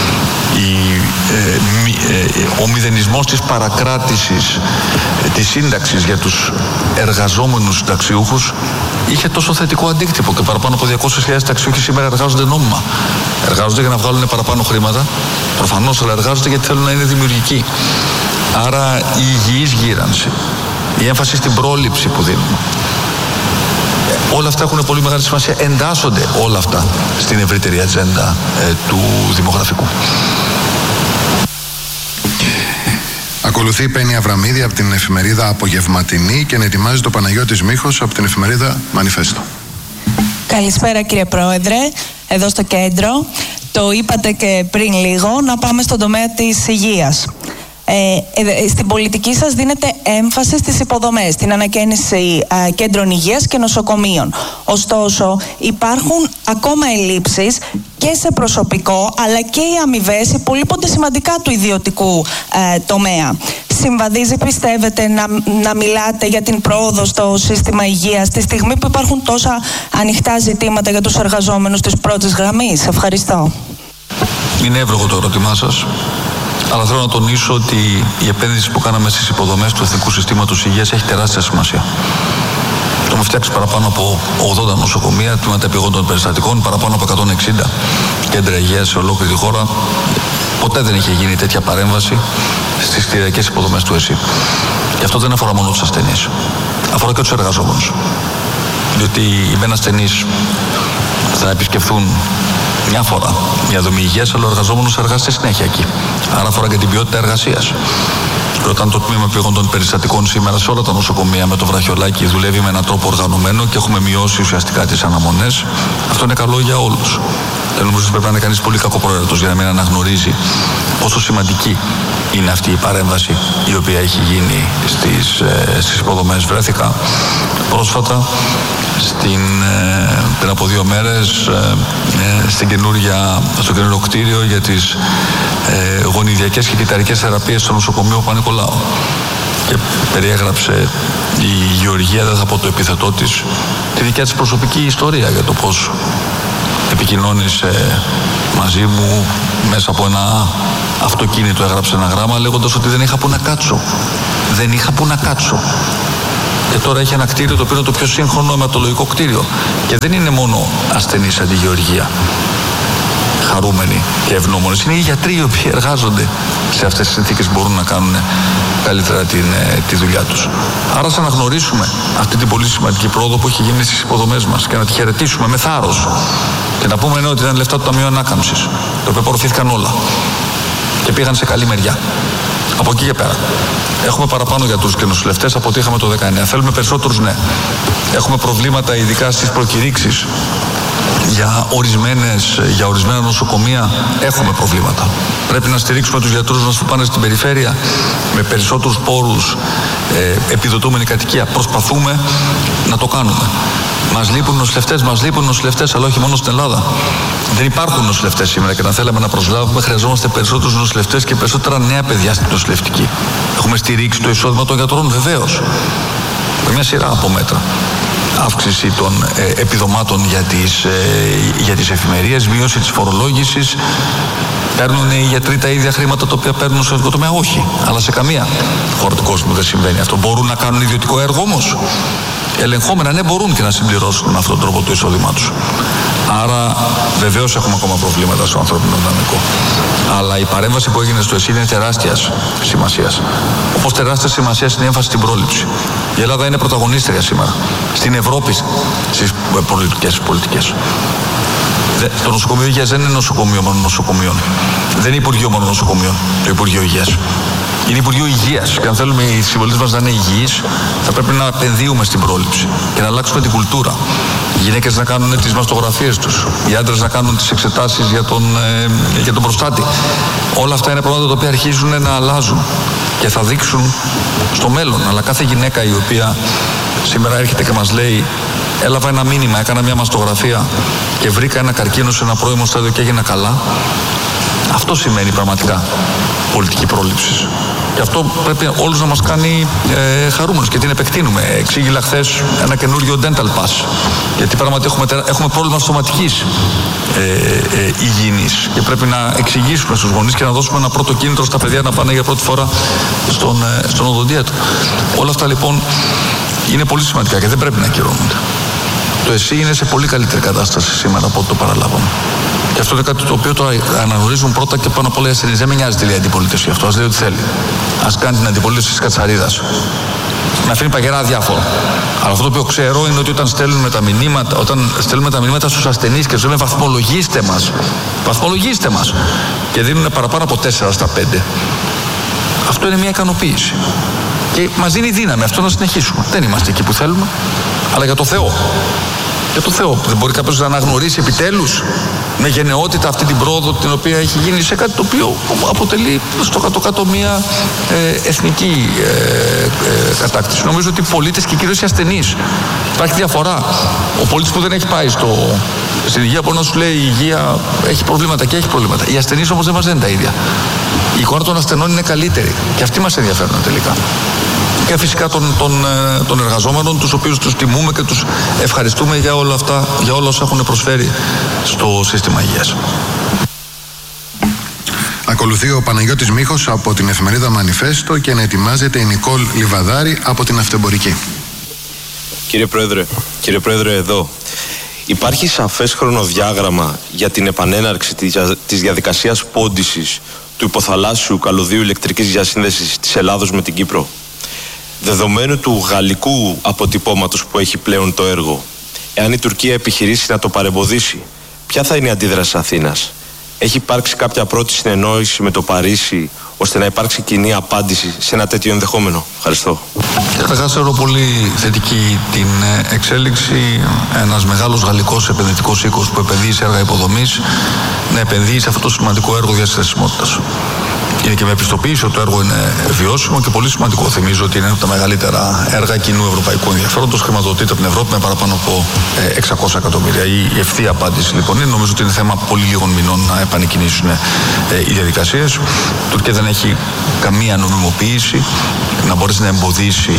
ο μηδενισμός της παρακράτησης της σύνταξης για τους εργαζόμενους συνταξιούχους είχε τόσο θετικό αντίκτυπο, και παραπάνω από 200.000 συνταξιούχοι σήμερα εργάζονται νόμιμα. Εργάζονται για να βγάλουν παραπάνω χρήματα, προφανώς, αλλά εργάζονται γιατί θέλουν να είναι δημιουργικοί. Άρα η υγιής γύρανση, η έμφαση στην πρόληψη που δίνουμε, όλα αυτά έχουν πολύ μεγάλη σημασία. Εντάσσονται όλα αυτά στην ευρύτερη ατζέντα του δημογραφικού. Ακολουθεί η Πέννη Αβραμίδη από την εφημερίδα Απογευματινή και να ετοιμάζει το Παναγιώτης Μίχος από την εφημερίδα Μανιφέστο. Καλησπέρα κύριε Πρόεδρε, εδώ στο κέντρο. Το είπατε και πριν λίγο, να πάμε στον τομέα της υγείας. Στην πολιτική σας δίνετε έμφαση στις υποδομές, στην ανακαίνιση κέντρων υγείας και νοσοκομείων. Ωστόσο, υπάρχουν ακόμα ελλείψεις και σε προσωπικό, αλλά και οι αμοιβές υπολείπονται σημαντικά του ιδιωτικού τομέα. συμβαδίζει, πιστεύετε, να μιλάτε για την πρόοδο στο σύστημα υγείας τη στιγμή που υπάρχουν τόσα ανοιχτά ζητήματα για τους εργαζόμενους της πρώτης γραμμής? Ευχαριστώ. Είναι εύλογο το ερώτημά σας, αλλά θέλω να τονίσω ότι η επένδυση που κάναμε στις υποδομές του Εθνικού Συστήματος Υγείας έχει τεράστια σημασία. Έχουμε φτιάξει παραπάνω από 80 νοσοκομεία, τμήματα επιγόντων περιστατικών, παραπάνω από 160 κέντρα υγείας σε ολόκληρη τη χώρα. Ποτέ δεν είχε γίνει τέτοια παρέμβαση στις κτηριακές υποδομές του ΕΣΥ. Και αυτό δεν αφορά μόνο τους ασθενείς, αφορά και τους εργαζόμενους. Διότι οι μεν ασθενείς θα επισκεφθούν μια φορά μια δομή υγείας, αλλά ο εργαζόμενος εργάζεται συνέχεια εκεί. Άρα αφορά και την ποιότητα εργασίας. Και όταν το τμήμα επιγόντων περιστατικών σήμερα σε όλα τα νοσοκομεία με το βραχιολάκι δουλεύει με έναν τρόπο οργανωμένο και έχουμε μειώσει ουσιαστικά τις αναμονές, αυτό είναι καλό για όλους. Δεν νομίζω ότι πρέπει να είναι κανείς πολύ κακοπροαίρετος για να μην αναγνωρίζει πόσο σημαντική είναι αυτή η παρέμβαση η οποία έχει γίνει στις υποδομές. Βρέθηκα πρόσφατα πριν από 2 μέρες στο καινούριο κτίριο για τις γονιδιακές και κυταρικές θεραπείες στο νοσοκομείο Παπα-Νικολάου. Και περιέγραψε η Γεωργία, δεν θα πω το επίθετό της, τη δικιά της προσωπική ιστορία για το πώς επικοινώνησε μαζί μου μέσα από ένα αυτοκίνητο, έγραψε ένα γράμμα λέγοντας ότι δεν είχα που να κάτσω. Δεν είχα που να κάτσω. Και τώρα έχει ένα κτίριο το οποίο είναι το πιο σύγχρονο αιματολογικό κτίριο. Και δεν είναι μόνο ασθενείς αντί Γεωργία χαρούμενοι και ευγνώμονες. Είναι οι γιατροί οι οποίοι εργάζονται σε αυτές τις συνθήκες που μπορούν να κάνουν καλύτερα τη δουλειά τους. Άρα ας αναγνωρίσουμε αυτή την πολύ σημαντική πρόοδο που έχει γίνει στις υποδομές μας και να τη χαιρετήσουμε με θάρρος. Και να πούμε ότι ήταν λεφτά του Ταμείου Ανάκαμψης, το οποίο απορροφήθηκαν όλα και πήγαν σε καλή μεριά. Από εκεί και πέρα. Έχουμε παραπάνω γιατρούς και νοσηλευτές από ό,τι είχαμε το 19. Θέλουμε περισσότερους, ναι. Έχουμε προβλήματα ειδικά στις προκηρύξεις. Για ορισμένα νοσοκομεία έχουμε προβλήματα. Πρέπει να στηρίξουμε τους γιατρούς μας που πάνε στην περιφέρεια με περισσότερους πόρους, επιδοτούμενη κατοικία. Προσπαθούμε να το κάνουμε. Μας λείπουν νοσηλευτές, αλλά όχι μόνο στην Ελλάδα. Δεν υπάρχουν νοσηλευτές σήμερα και να θέλαμε να προσλάβουμε, χρειαζόμαστε περισσότερους νοσηλευτές και περισσότερα νέα παιδιά στην νοσηλευτική. Έχουμε στηρίξει το εισόδημα των γιατρών, βεβαίως. Με μια σειρά από μέτρα. Αύξηση των επιδομάτων για τις εφημερίες, μείωση της φορολόγησης. Παίρνουν οι γιατροί τα ίδια χρήματα τα οποία παίρνουν στο ιδιωτικό τομέα? Όχι. Αλλά σε καμία χώρα του κόσμου δεν συμβαίνει αυτό. Μπορούν να κάνουν ιδιωτικό έργο όμως? Ελεγχόμενα, ναι, μπορούν και να συμπληρώσουν με αυτόν τον τρόπο το εισόδημά τους. Άρα βεβαίως έχουμε ακόμα προβλήματα στο ανθρώπινο δυναμικό. Αλλά η παρέμβαση που έγινε στο ΕΣΥ είναι τεράστιας σημασίας. Όπως τεράστιας σημασίας είναι η έμφαση στην πρόληψη. Η Ελλάδα είναι πρωταγωνίστρια σήμερα στην Ευρώπη στις πολιτικές. Το νοσοκομείο Υγείας δεν είναι νοσοκομείο μόνο νοσοκομείων. Δεν είναι Υπουργείο μόνο νοσοκομείων, το Υπουργείο Υγείας. Είναι Υπουργείο Υγείας. Και αν θέλουμε οι συμπολίτες μας να είναι υγιείς, θα πρέπει να επενδύουμε στην πρόληψη και να αλλάξουμε την κουλτούρα. Οι γυναίκες να κάνουν τις μαστογραφίες τους, οι άντρες να κάνουν τις εξετάσεις για τον προστάτη. Όλα αυτά είναι πράγματα τα οποία αρχίζουν να αλλάζουν και θα δείξουν στο μέλλον. Αλλά κάθε γυναίκα η οποία σήμερα έρχεται και μας λέει: έλαβα ένα μήνυμα, έκανα μια μαστογραφία και βρήκα ένα καρκίνο σε ένα πρώιμο στάδιο και έγινα καλά. Αυτό σημαίνει πραγματικά πολιτική πρόληψη. Και αυτό πρέπει όλους να μας κάνει χαρούμενους και την επεκτείνουμε. Εξήγηλα χθες ένα καινούριο dental pass. Γιατί πράγματι έχουμε πρόβλημα σωματικής υγιεινής και πρέπει να εξηγήσουμε στους γονείς και να δώσουμε ένα πρώτο κίνητρο στα παιδιά να πάνε για πρώτη φορά στον οδοντίατρο. Όλα αυτά λοιπόν είναι πολύ σημαντικά και δεν πρέπει να ακυρώνονται. Το ΕΣΥ είναι σε πολύ καλύτερη κατάσταση σήμερα από ό,τι το παραλάβαμε. Και αυτό είναι κάτι το οποίο το αναγνωρίζουν πρώτα και πάνω απ' όλα οι ασθενείς. Δεν με νοιάζει τι λέει η αντιπολίτευση αυτό. Ας λέει ό,τι θέλει. Ας κάνει την αντιπολίτευση της Κατσαρίδας. Με αφήνει παγερά αδιάφορο. Αλλά αυτό το οποίο ξέρω είναι ότι όταν στέλνουμε τα μηνύματα στους ασθενείς και τους λέμε βαθμολογήστε μας και δίνουν παραπάνω από 4 στα 5, αυτό είναι μια ικανοποίηση. Και μας δίνει δύναμη αυτό να συνεχίσουμε. Δεν είμαστε εκεί που θέλουμε, αλλά για το Θεό. Για το Θεό. Δεν μπορεί κάποιος να αναγνωρίσει επιτέλους με γενναιότητα αυτή την πρόοδο την οποία έχει γίνει σε κάτι το οποίο αποτελεί στο κάτω-κάτω μια εθνική κατάκτηση. Νομίζω ότι οι πολίτες και κυρίως οι ασθενείς, υπάρχει διαφορά. Ο πολίτης που δεν έχει πάει Στην υγεία μπορεί να σου λέει η υγεία έχει προβλήματα και έχει προβλήματα. Οι ασθενείς όμως δεν μας λένε τα ίδια. Η εικόνα των ασθενών είναι καλύτερη και αυτοί μας ενδιαφέρουν τελικά. Και φυσικά των εργαζόμενων, τους οποίους τους τιμούμε και τους ευχαριστούμε για όλα αυτά, για όλα όσα έχουν προσφέρει στο σύστημα υγείας. Ακολουθεί ο Παναγιώτης Μίχος από την εφημερίδα Μανιφέστο και να ετοιμάζεται η Νικόλ Λιβαδάρη από την Αυτεμπορική. Κύριε Πρόεδρε, εδώ υπάρχει σαφές χρονοδιάγραμμα για την επανέναρξη της διαδικασίας πόντισης του υποθαλάσσιου καλωδίου ηλεκτρικής διασύνδεσης της Ελλάδος με την Κύπρο. Δεδομένου του γαλλικού αποτυπώματος που έχει πλέον το έργο, εάν η Τουρκία επιχειρήσει να το παρεμποδίσει, ποια θα είναι η αντίδραση Αθήνας? Έχει υπάρξει κάποια πρώτη συνεννόηση με το Παρίσι ώστε να υπάρξει κοινή απάντηση σε ένα τέτοιο ενδεχόμενο? Ευχαριστώ. Καταρχάς θεωρώ πολύ θετική την εξέλιξη. Ένας μεγάλος γαλλικός επενδυτικός οίκος που επενδύει σε έργα υποδομής να επενδύει σε αυτό το σημαντικό έργο διασυνδεσιμότητας. Είναι και με επιστοποίηση ότι το έργο είναι βιώσιμο και πολύ σημαντικό. Θυμίζω ότι είναι ένα από τα μεγαλύτερα έργα κοινού ευρωπαϊκού ενδιαφέροντος. Χρηματοδοτείται από την Ευρώπη με παραπάνω από 600 εκατομμύρια. Η ευθεία απάντηση λοιπόν είναι, νομίζω ότι είναι θέμα πολύ λίγων μηνών να επανεκκινήσουν οι διαδικασίες. Η Τουρκία δεν έχει καμία νομιμοποίηση να μπορέσει να εμποδίσει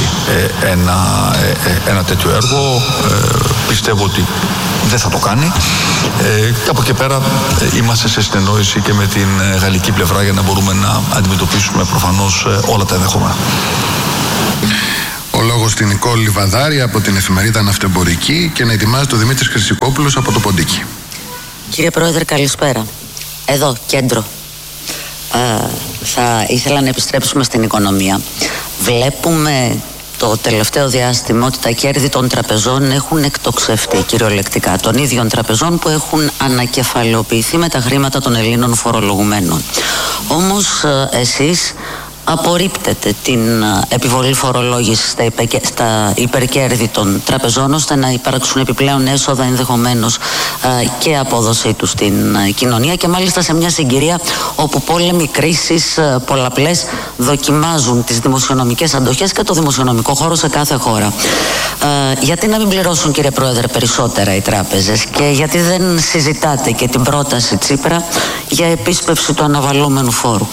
ένα τέτοιο έργο. Πιστεύω ότι δεν θα το κάνει. Και από εκεί πέρα είμαστε σε συνεννόηση και με την γαλλική πλευρά για να μπορούμε να αντιμετωπίσουμε προφανώς όλα τα ενδεχόμενα. Ο λόγος στην Νικόλ Λιβαδάρη από την εφημερίδα Ναυτεμπορική και να ετοιμάζεται ο Δημήτρης Χρυσικόπουλος από το Ποντίκι. Κύριε Πρόεδρε, καλησπέρα. Εδώ, κέντρο. Θα ήθελα να επιστρέψουμε στην οικονομία. Βλέπουμε το τελευταίο διάστημα ότι τα κέρδη των τραπεζών έχουν εκτοξευτεί κυριολεκτικά, των ίδιων τραπεζών που έχουν ανακεφαλαιοποιηθεί με τα χρήματα των Ελλήνων φορολογουμένων. Όμως εσείς απορρίπτεται την επιβολή φορολόγησης στα υπερκέρδη των τραπεζών ώστε να υπάρξουν επιπλέον έσοδα, ενδεχομένως και απόδοσή τους στην κοινωνία, και μάλιστα σε μια συγκυρία όπου πόλεμοι, κρίσεις πολλαπλές δοκιμάζουν τις δημοσιονομικές αντοχές και το δημοσιονομικό χώρο σε κάθε χώρα. Γιατί να μην πληρώσουν, κύριε Πρόεδρε, περισσότερα οι τράπεζες, και γιατί δεν συζητάτε και την πρόταση Τσίπρα για επίσπευση του αναβαλλόμενου φόρου?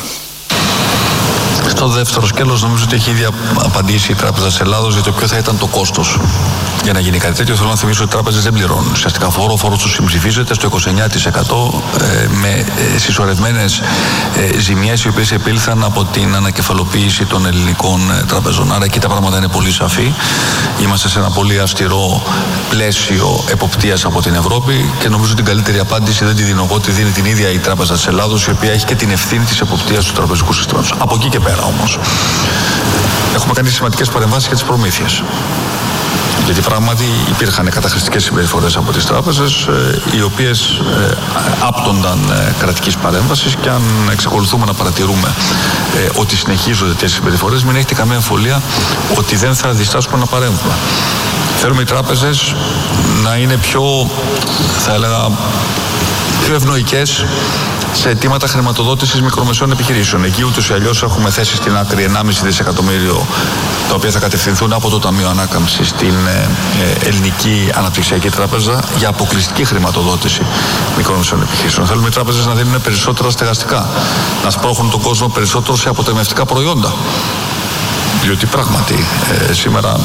Στο δεύτερο σκέλος νομίζω ότι έχει ήδη απαντήσει η Τράπεζα της Ελλάδος για το ποιο θα ήταν το κόστος για να γίνει κάτι τέτοιο. Θέλω να θυμίσω ότι οι τράπεζες δεν πληρώνουν ουσιαστικά φόρο. Ο φόρος τους συμψηφίζεται στο 29% με συσσωρευμένες ζημιές οι οποίες επήλθαν από την ανακεφαλοποίηση των ελληνικών τραπεζών. Άρα εκεί τα πράγματα είναι πολύ σαφή. Είμαστε σε ένα πολύ αυστηρό πλαίσιο εποπτείας από την Ευρώπη και νομίζω την καλύτερη απάντηση δεν τη δίνω εγώ, τη δίνει την ίδια η Τράπεζα της Ελλάδος, η οποία έχει και την ευθύνη της εποπτείας του τραπεζικού συστήματος. Από εκεί και πέρα όμως έχουμε κάνει σημαντικές παρεμβάσεις για τις προμήθειες. Γιατί πράγματι υπήρχαν καταχρηστικές συμπεριφορές από τις τράπεζες, οι οποίες άπτονταν κρατικής παρέμβασης, και αν εξακολουθούμε να παρατηρούμε ότι συνεχίζονται τέτοιες συμπεριφορές, μην έχετε καμία αμφιβολία ότι δεν θα διστάσουμε να παρέμβουμε. Θέλουμε οι τράπεζες να είναι πιο, θα έλεγα, πιο ευνοϊκές σε αιτήματα χρηματοδότησης μικρομεσαίων επιχειρήσεων. Εκεί ούτως ή αλλιώς έχουμε θέσει στην άκρη 1,5 δισεκατομμύριο, τα οποία θα κατευθυνθούν από το Ταμείο Ανάκαμψης στην Ελληνική Αναπτυξιακή Τράπεζα για αποκλειστική χρηματοδότηση μικρομεσαίων επιχειρήσεων. Θέλουμε οι τράπεζες να δίνουν περισσότερα στεγαστικά, να σπρώχνουν τον κόσμο περισσότερο σε αποταμιευτικά προϊόντα. Διότι πράγματι σήμερα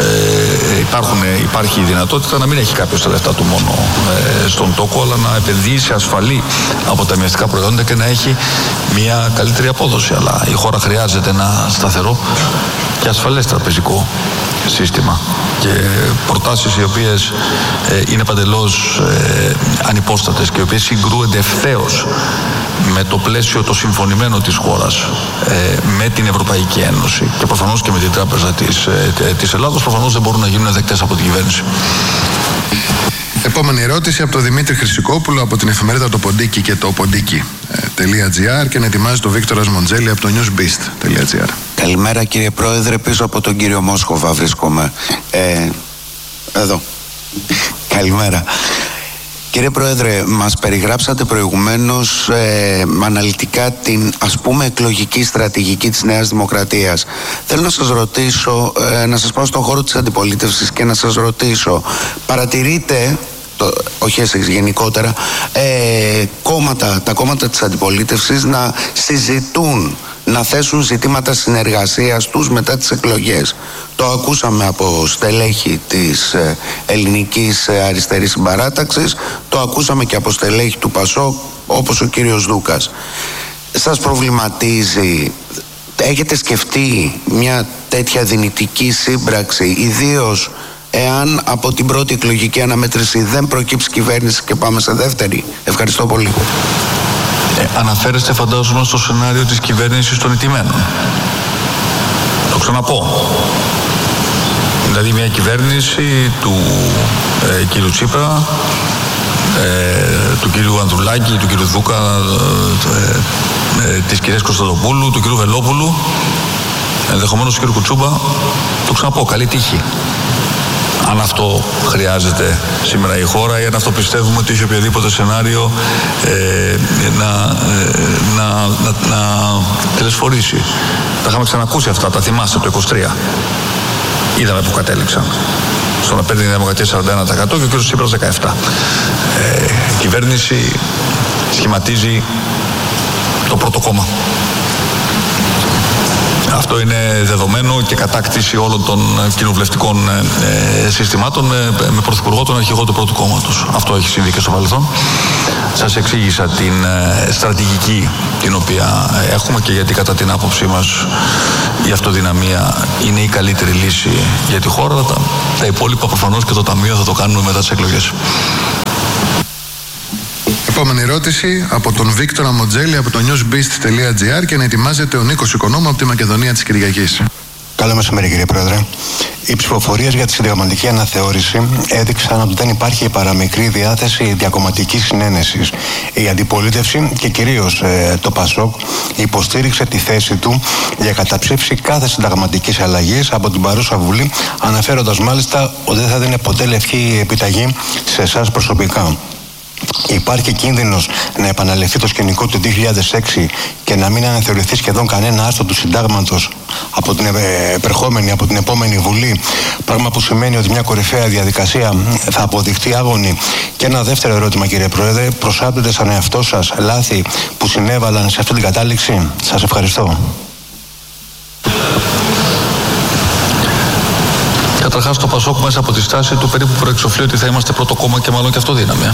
υπάρχει η δυνατότητα να μην έχει κάποιος τα λεφτά του μόνο στον τόκο, αλλά να επενδύει σε ασφαλή αποταμιευτικά προϊόντα και να έχει μια καλύτερη απόδοση. Αλλά η χώρα χρειάζεται ένα σταθερό και ασφαλές τραπεζικό σύστημα, και προτάσεις οι οποίες είναι παντελώς ανυπόστατες και οι οποίες συγκρούονται ευθέως με το πλαίσιο το συμφωνημένο της χώρας με την Ευρωπαϊκή Ένωση και προφανώς και με την Τράπεζα της Ελλάδος, προφανώς δεν μπορούν να γίνουν δεκτές από την κυβέρνηση. Επόμενη ερώτηση από τον Δημήτρη Χρυσικόπουλο από την εφημερίδα Το Ποντίκι και το Ποντίκι.gr και να ετοιμάζει το Βίκτορας Μοντζέλη από το newsbeast.gr. Καλημέρα κύριε Πρόεδρε, πίσω από τον κύριο Μόσχοβα βρίσκομαι. Εδώ. Καλημέρα. Κύριε Πρόεδρε, μας περιγράψατε προηγουμένως αναλυτικά την, ας πούμε, εκλογική στρατηγική της Νέας Δημοκρατίας. Θέλω να σας ρωτήσω, να σας πάω στον χώρο της αντιπολίτευσης και να σας ρωτήσω, παρατηρείτε όχι εσείς γενικότερα, τα κόμματα της αντιπολίτευσης να συζητούν, να θέσουν ζητήματα συνεργασίας τους μετά τις εκλογές. Το ακούσαμε από στελέχη της ελληνικής αριστερής συμπαράταξης, το ακούσαμε και από στελέχη του ΠΑΣΟΚ, όπως ο κύριος Δούκας. Σας προβληματίζει, έχετε σκεφτεί μια τέτοια δυνητική σύμπραξη, ιδίως εάν από την πρώτη εκλογική αναμέτρηση δεν προκύψει κυβέρνηση και πάμε σε δεύτερη? Ευχαριστώ πολύ. Αναφέρεστε φαντάζομαι στο σενάριο της κυβέρνησης των ηττημένων. Το ξαναπώ. Δηλαδή μια κυβέρνηση του κύριου Τσίπρα, του κύριου Ανδρουλάκη, του κύριου Δούκα, της κυρίας Κωνσταντοπούλου, του κύριου Βελόπουλου, ενδεχομένως του κύριου Κουτσούμπα. Το ξαναπώ, καλή τύχη. Αν αυτό χρειάζεται σήμερα η χώρα ή αν αυτό πιστεύουμε ότι έχει οποιοδήποτε σενάριο να τελεσφορήσει. Τα είχαμε ξανακούσει αυτά, τα θυμάστε το 23. Είδαμε που κατέληξαν. Στο να παίρνει η Δημοκρατία 41% και ο κ. Τσίπρας 17%. Η κυβέρνηση σχηματίζει το πρώτο κόμμα. Αυτό είναι δεδομένο και κατάκτηση όλων των κοινοβουλευτικών συστημάτων με πρωθυπουργό τον αρχηγό του πρώτου κόμματος. Αυτό έχει συμβεί και στο παρελθόν. Σας εξήγησα την στρατηγική την οποία έχουμε και γιατί κατά την άποψή μας η αυτοδυναμία είναι η καλύτερη λύση για τη χώρα. Τα υπόλοιπα προφανώς και το Ταμείο θα το κάνουμε μετά τις εκλογές. Επόμενη ερώτηση από τον Βίκτορα Μοντζέλη από το newsbeast.gr και να ετοιμάζεται ο Νίκος Οικονόμου από τη Μακεδονία της Κυριακής. Καλό μεσημέρι, κύριε Πρόεδρε. Οι ψηφοφορίες για τη συνταγματική αναθεώρηση έδειξαν ότι δεν υπάρχει παραμικρή διάθεση διακομματικής συνένεσης. Η αντιπολίτευση και κυρίως το ΠΑΣΟΚ υποστήριξε τη θέση του για καταψήφιση κάθε συνταγματικής αλλαγής από την παρούσα Βουλή, αναφέροντας μάλιστα ότι δεν θα δίνει ποτέ λευκή επιταγή σε εσάς προσωπικά. Υπάρχει κίνδυνος να επαναληφθεί το σκηνικό του 2006 και να μην αναθεωρηθεί σχεδόν κανένα άρθρο του συντάγματος από την επόμενη Βουλή, πράγμα που σημαίνει ότι μια κορυφαία διαδικασία θα αποδειχτεί άγωνη. Και ένα δεύτερο ερώτημα, κύριε Πρόεδρε, προσάπτεται σαν εαυτό σας λάθη που συνέβαλαν σε αυτή την κατάληξη? Σας ευχαριστώ. Καταρχάς το ΠΑΣΟΚ μέσα από τη στάση του περίπου προεξοφλεί ότι θα είμαστε πρώτο κόμμα και μάλλον και αυτό δύναμη.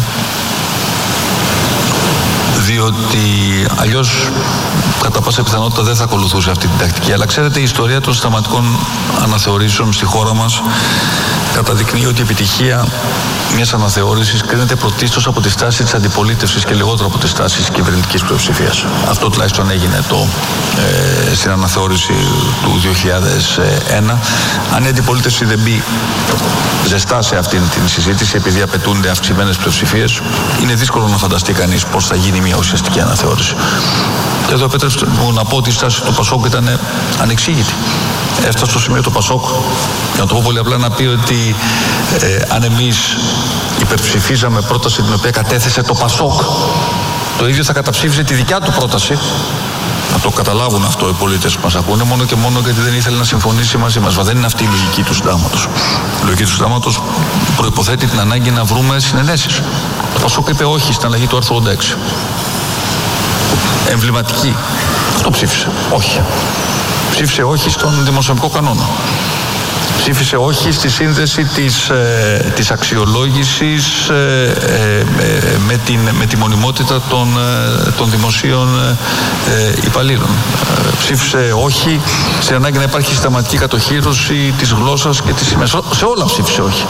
Διότι αλλιώς κατά πάσα πιθανότητα δεν θα ακολουθούσε αυτή την τακτική. Αλλά ξέρετε, η ιστορία των συνταγματικών αναθεωρήσεων στη χώρα μας καταδεικνύει ότι η επιτυχία μιας αναθεώρησης κρίνεται πρωτίστως από τη στάση της αντιπολίτευσης και λιγότερο από τη στάση της κυβερνητικής πλειοψηφίας. Αυτό τουλάχιστον έγινε στην αναθεώρηση του 2001. Αν η αντιπολίτευση δεν μπει ζεστά σε αυτήν την συζήτηση, επειδή απαιτούνται αυξημένες πλειοψηφίες, είναι δύσκολο να φανταστεί κανείς πώς θα γίνει μια ουσιαστική αναθεώρηση. Και εδώ επιτρέψτε μου να πω ότι η στάση του ΠΑΣΟΚ ήταν ανεξήγητη. Έφτασε στο σημείο του ΠΑΣΟΚ, για να το πω πολύ απλά, να πει ότι αν εμείς υπερψηφίζαμε πρόταση την οποία κατέθεσε το ΠΑΣΟΚ, το ίδιο θα καταψήφιζε τη δικιά του πρόταση. Να το καταλάβουν αυτό οι πολίτες που μας ακούνε, μόνο και μόνο γιατί δεν ήθελε να συμφωνήσει μαζί μας. Δεν είναι αυτή η λογική του συντάγματος. Η λογική του συντάγματος προϋποθέτει την ανάγκη να βρούμε συνενέσεις. Το ΠΑΣΟΚ είπε όχι στην αλλαγή του άρθρου 86. Εμβληματική. Αυτό ψήφισε. Όχι. Ψήφισε όχι στον δημοσιονομικό κανόνα. Ψήφισε όχι στη σύνδεση της αξιολόγησης με τη μονιμότητα των δημοσίων υπαλλήλων. Ψήφισε όχι στην ανάγκη να υπάρχει συστηματική κατοχύρωση της γλώσσας και της σημαίας. Σε όλα ψήφισε όχι.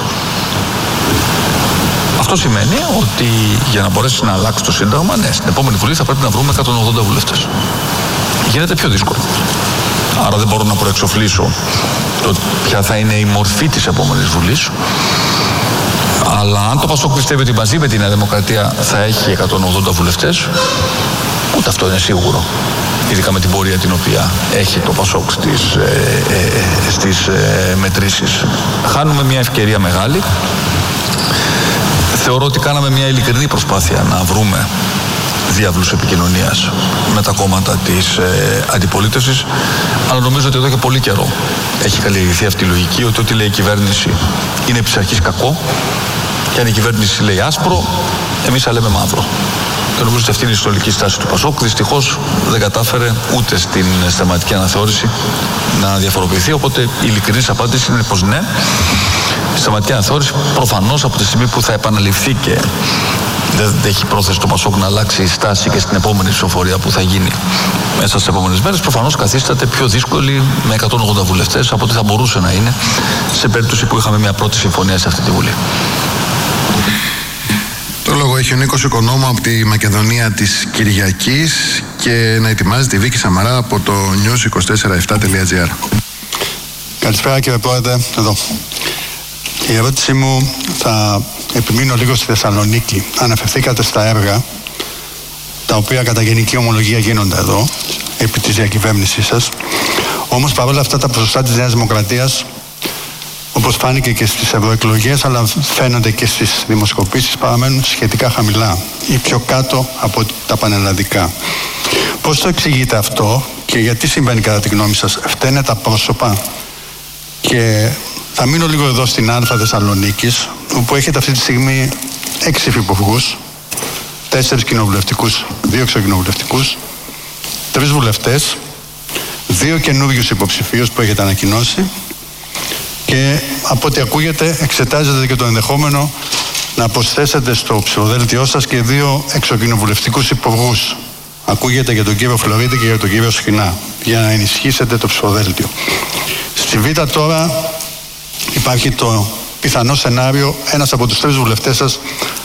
Αυτό σημαίνει ότι για να μπορέσει να αλλάξει το Σύνταγμα, ναι, στην επόμενη Βουλή θα πρέπει να βρούμε 180 βουλευτές. Γίνεται πιο δύσκολο. Άρα δεν μπορώ να προεξοφλήσω ποια θα είναι η μορφή της επόμενης Βουλής. Αλλά αν το ΠΑΣΟΚ πιστεύει ότι μαζί με τη Νέα Δημοκρατία θα έχει 180 βουλευτές, ούτε αυτό είναι σίγουρο. Ειδικά με την πορεία την οποία έχει το ΠΑΣΟΚ στις μετρήσεις. Χάνουμε μια ευκαιρία μεγάλη. Θεωρώ ότι κάναμε μια ειλικρινή προσπάθεια να βρούμε διάβλους επικοινωνίας με τα κόμματα της αντιπολίτευσης, αλλά νομίζω ότι εδώ και πολύ καιρό έχει καλλιεργηθεί αυτή η λογική ότι ό,τι λέει η κυβέρνηση είναι επί της αρχής κακό Και αν η κυβέρνηση λέει άσπρο, εμείς θα λέμε μαύρο. Και νομίζω ότι αυτή είναι η ιστορική στάση του ΠΑΣΟΚ. Δυστυχώς δεν κατάφερε ούτε στην συνταγματική αναθεώρηση να διαφοροποιηθεί. Οπότε η ειλικρινής απάντηση είναι πως ναι, η συνταγματική αναθεώρηση προφανώς από τη στιγμή που θα επαναληφθεί και δεν έχει πρόθεση το ΠΑΣΟΚ να αλλάξει στάση και στην επόμενη ψηφοφορία που θα γίνει μέσα στις επόμενες μέρες, προφανώς καθίσταται πιο δύσκολη με 180 βουλευτές από ό,τι θα μπορούσε να είναι σε περίπτωση που είχαμε μια πρώτη συμφωνία σε αυτή τη Βουλή. Το λόγο έχει ο Νίκος Οικονόμου από τη Μακεδονία της Κυριακής και να ετοιμάζει τη Βίκη Σαμαρά από το news247.gr. Καλησπέρα κύριε Πρόεδρε, εδώ. Η ερώτησή μου θα επιμείνω λίγο στη Θεσσαλονίκη. Αναφερθήκατε στα έργα τα οποία κατά γενική ομολογία γίνονται εδώ επί της διακυβέρνησής σας. Όμως παρόλα αυτά τα ποσοστά της Νέας Δημοκρατίας, όπως φάνηκε και στις ευρωεκλογές αλλά φαίνονται και στις δημοσκοπήσεις, παραμένουν σχετικά χαμηλά ή πιο κάτω από τα πανελλαδικά. Πώς το εξηγείτε αυτό και γιατί συμβαίνει κατά τη γνώμη σας? Φταίνε τα πρόσωπα? Και θα μείνω λίγο εδώ στην Α Θεσσαλονίκης, όπου έχετε αυτή τη στιγμή 6 υφυπουργούς, 4 κοινοβουλευτικούς, 2 εξωκοινοβουλευτικούς, 3 βουλευτές, 2 καινούριους υποψηφίους που έχετε ανακοινώσει και από ό,τι ακούγεται εξετάζετε και το ενδεχόμενο να προσθέσετε στο ψηφοδέλτιό σας και 2 εξωκοινοβουλευτικούς υπουργούς. Ακούγεται για τον κύριο Φλωρίδη και για τον κύριο Σχοινά, για να ενισχύσετε το ψηφοδέλτιο. Στη Β' τώρα υπάρχει το πιθανό σενάριο ένας από τους 3 βουλευτές σας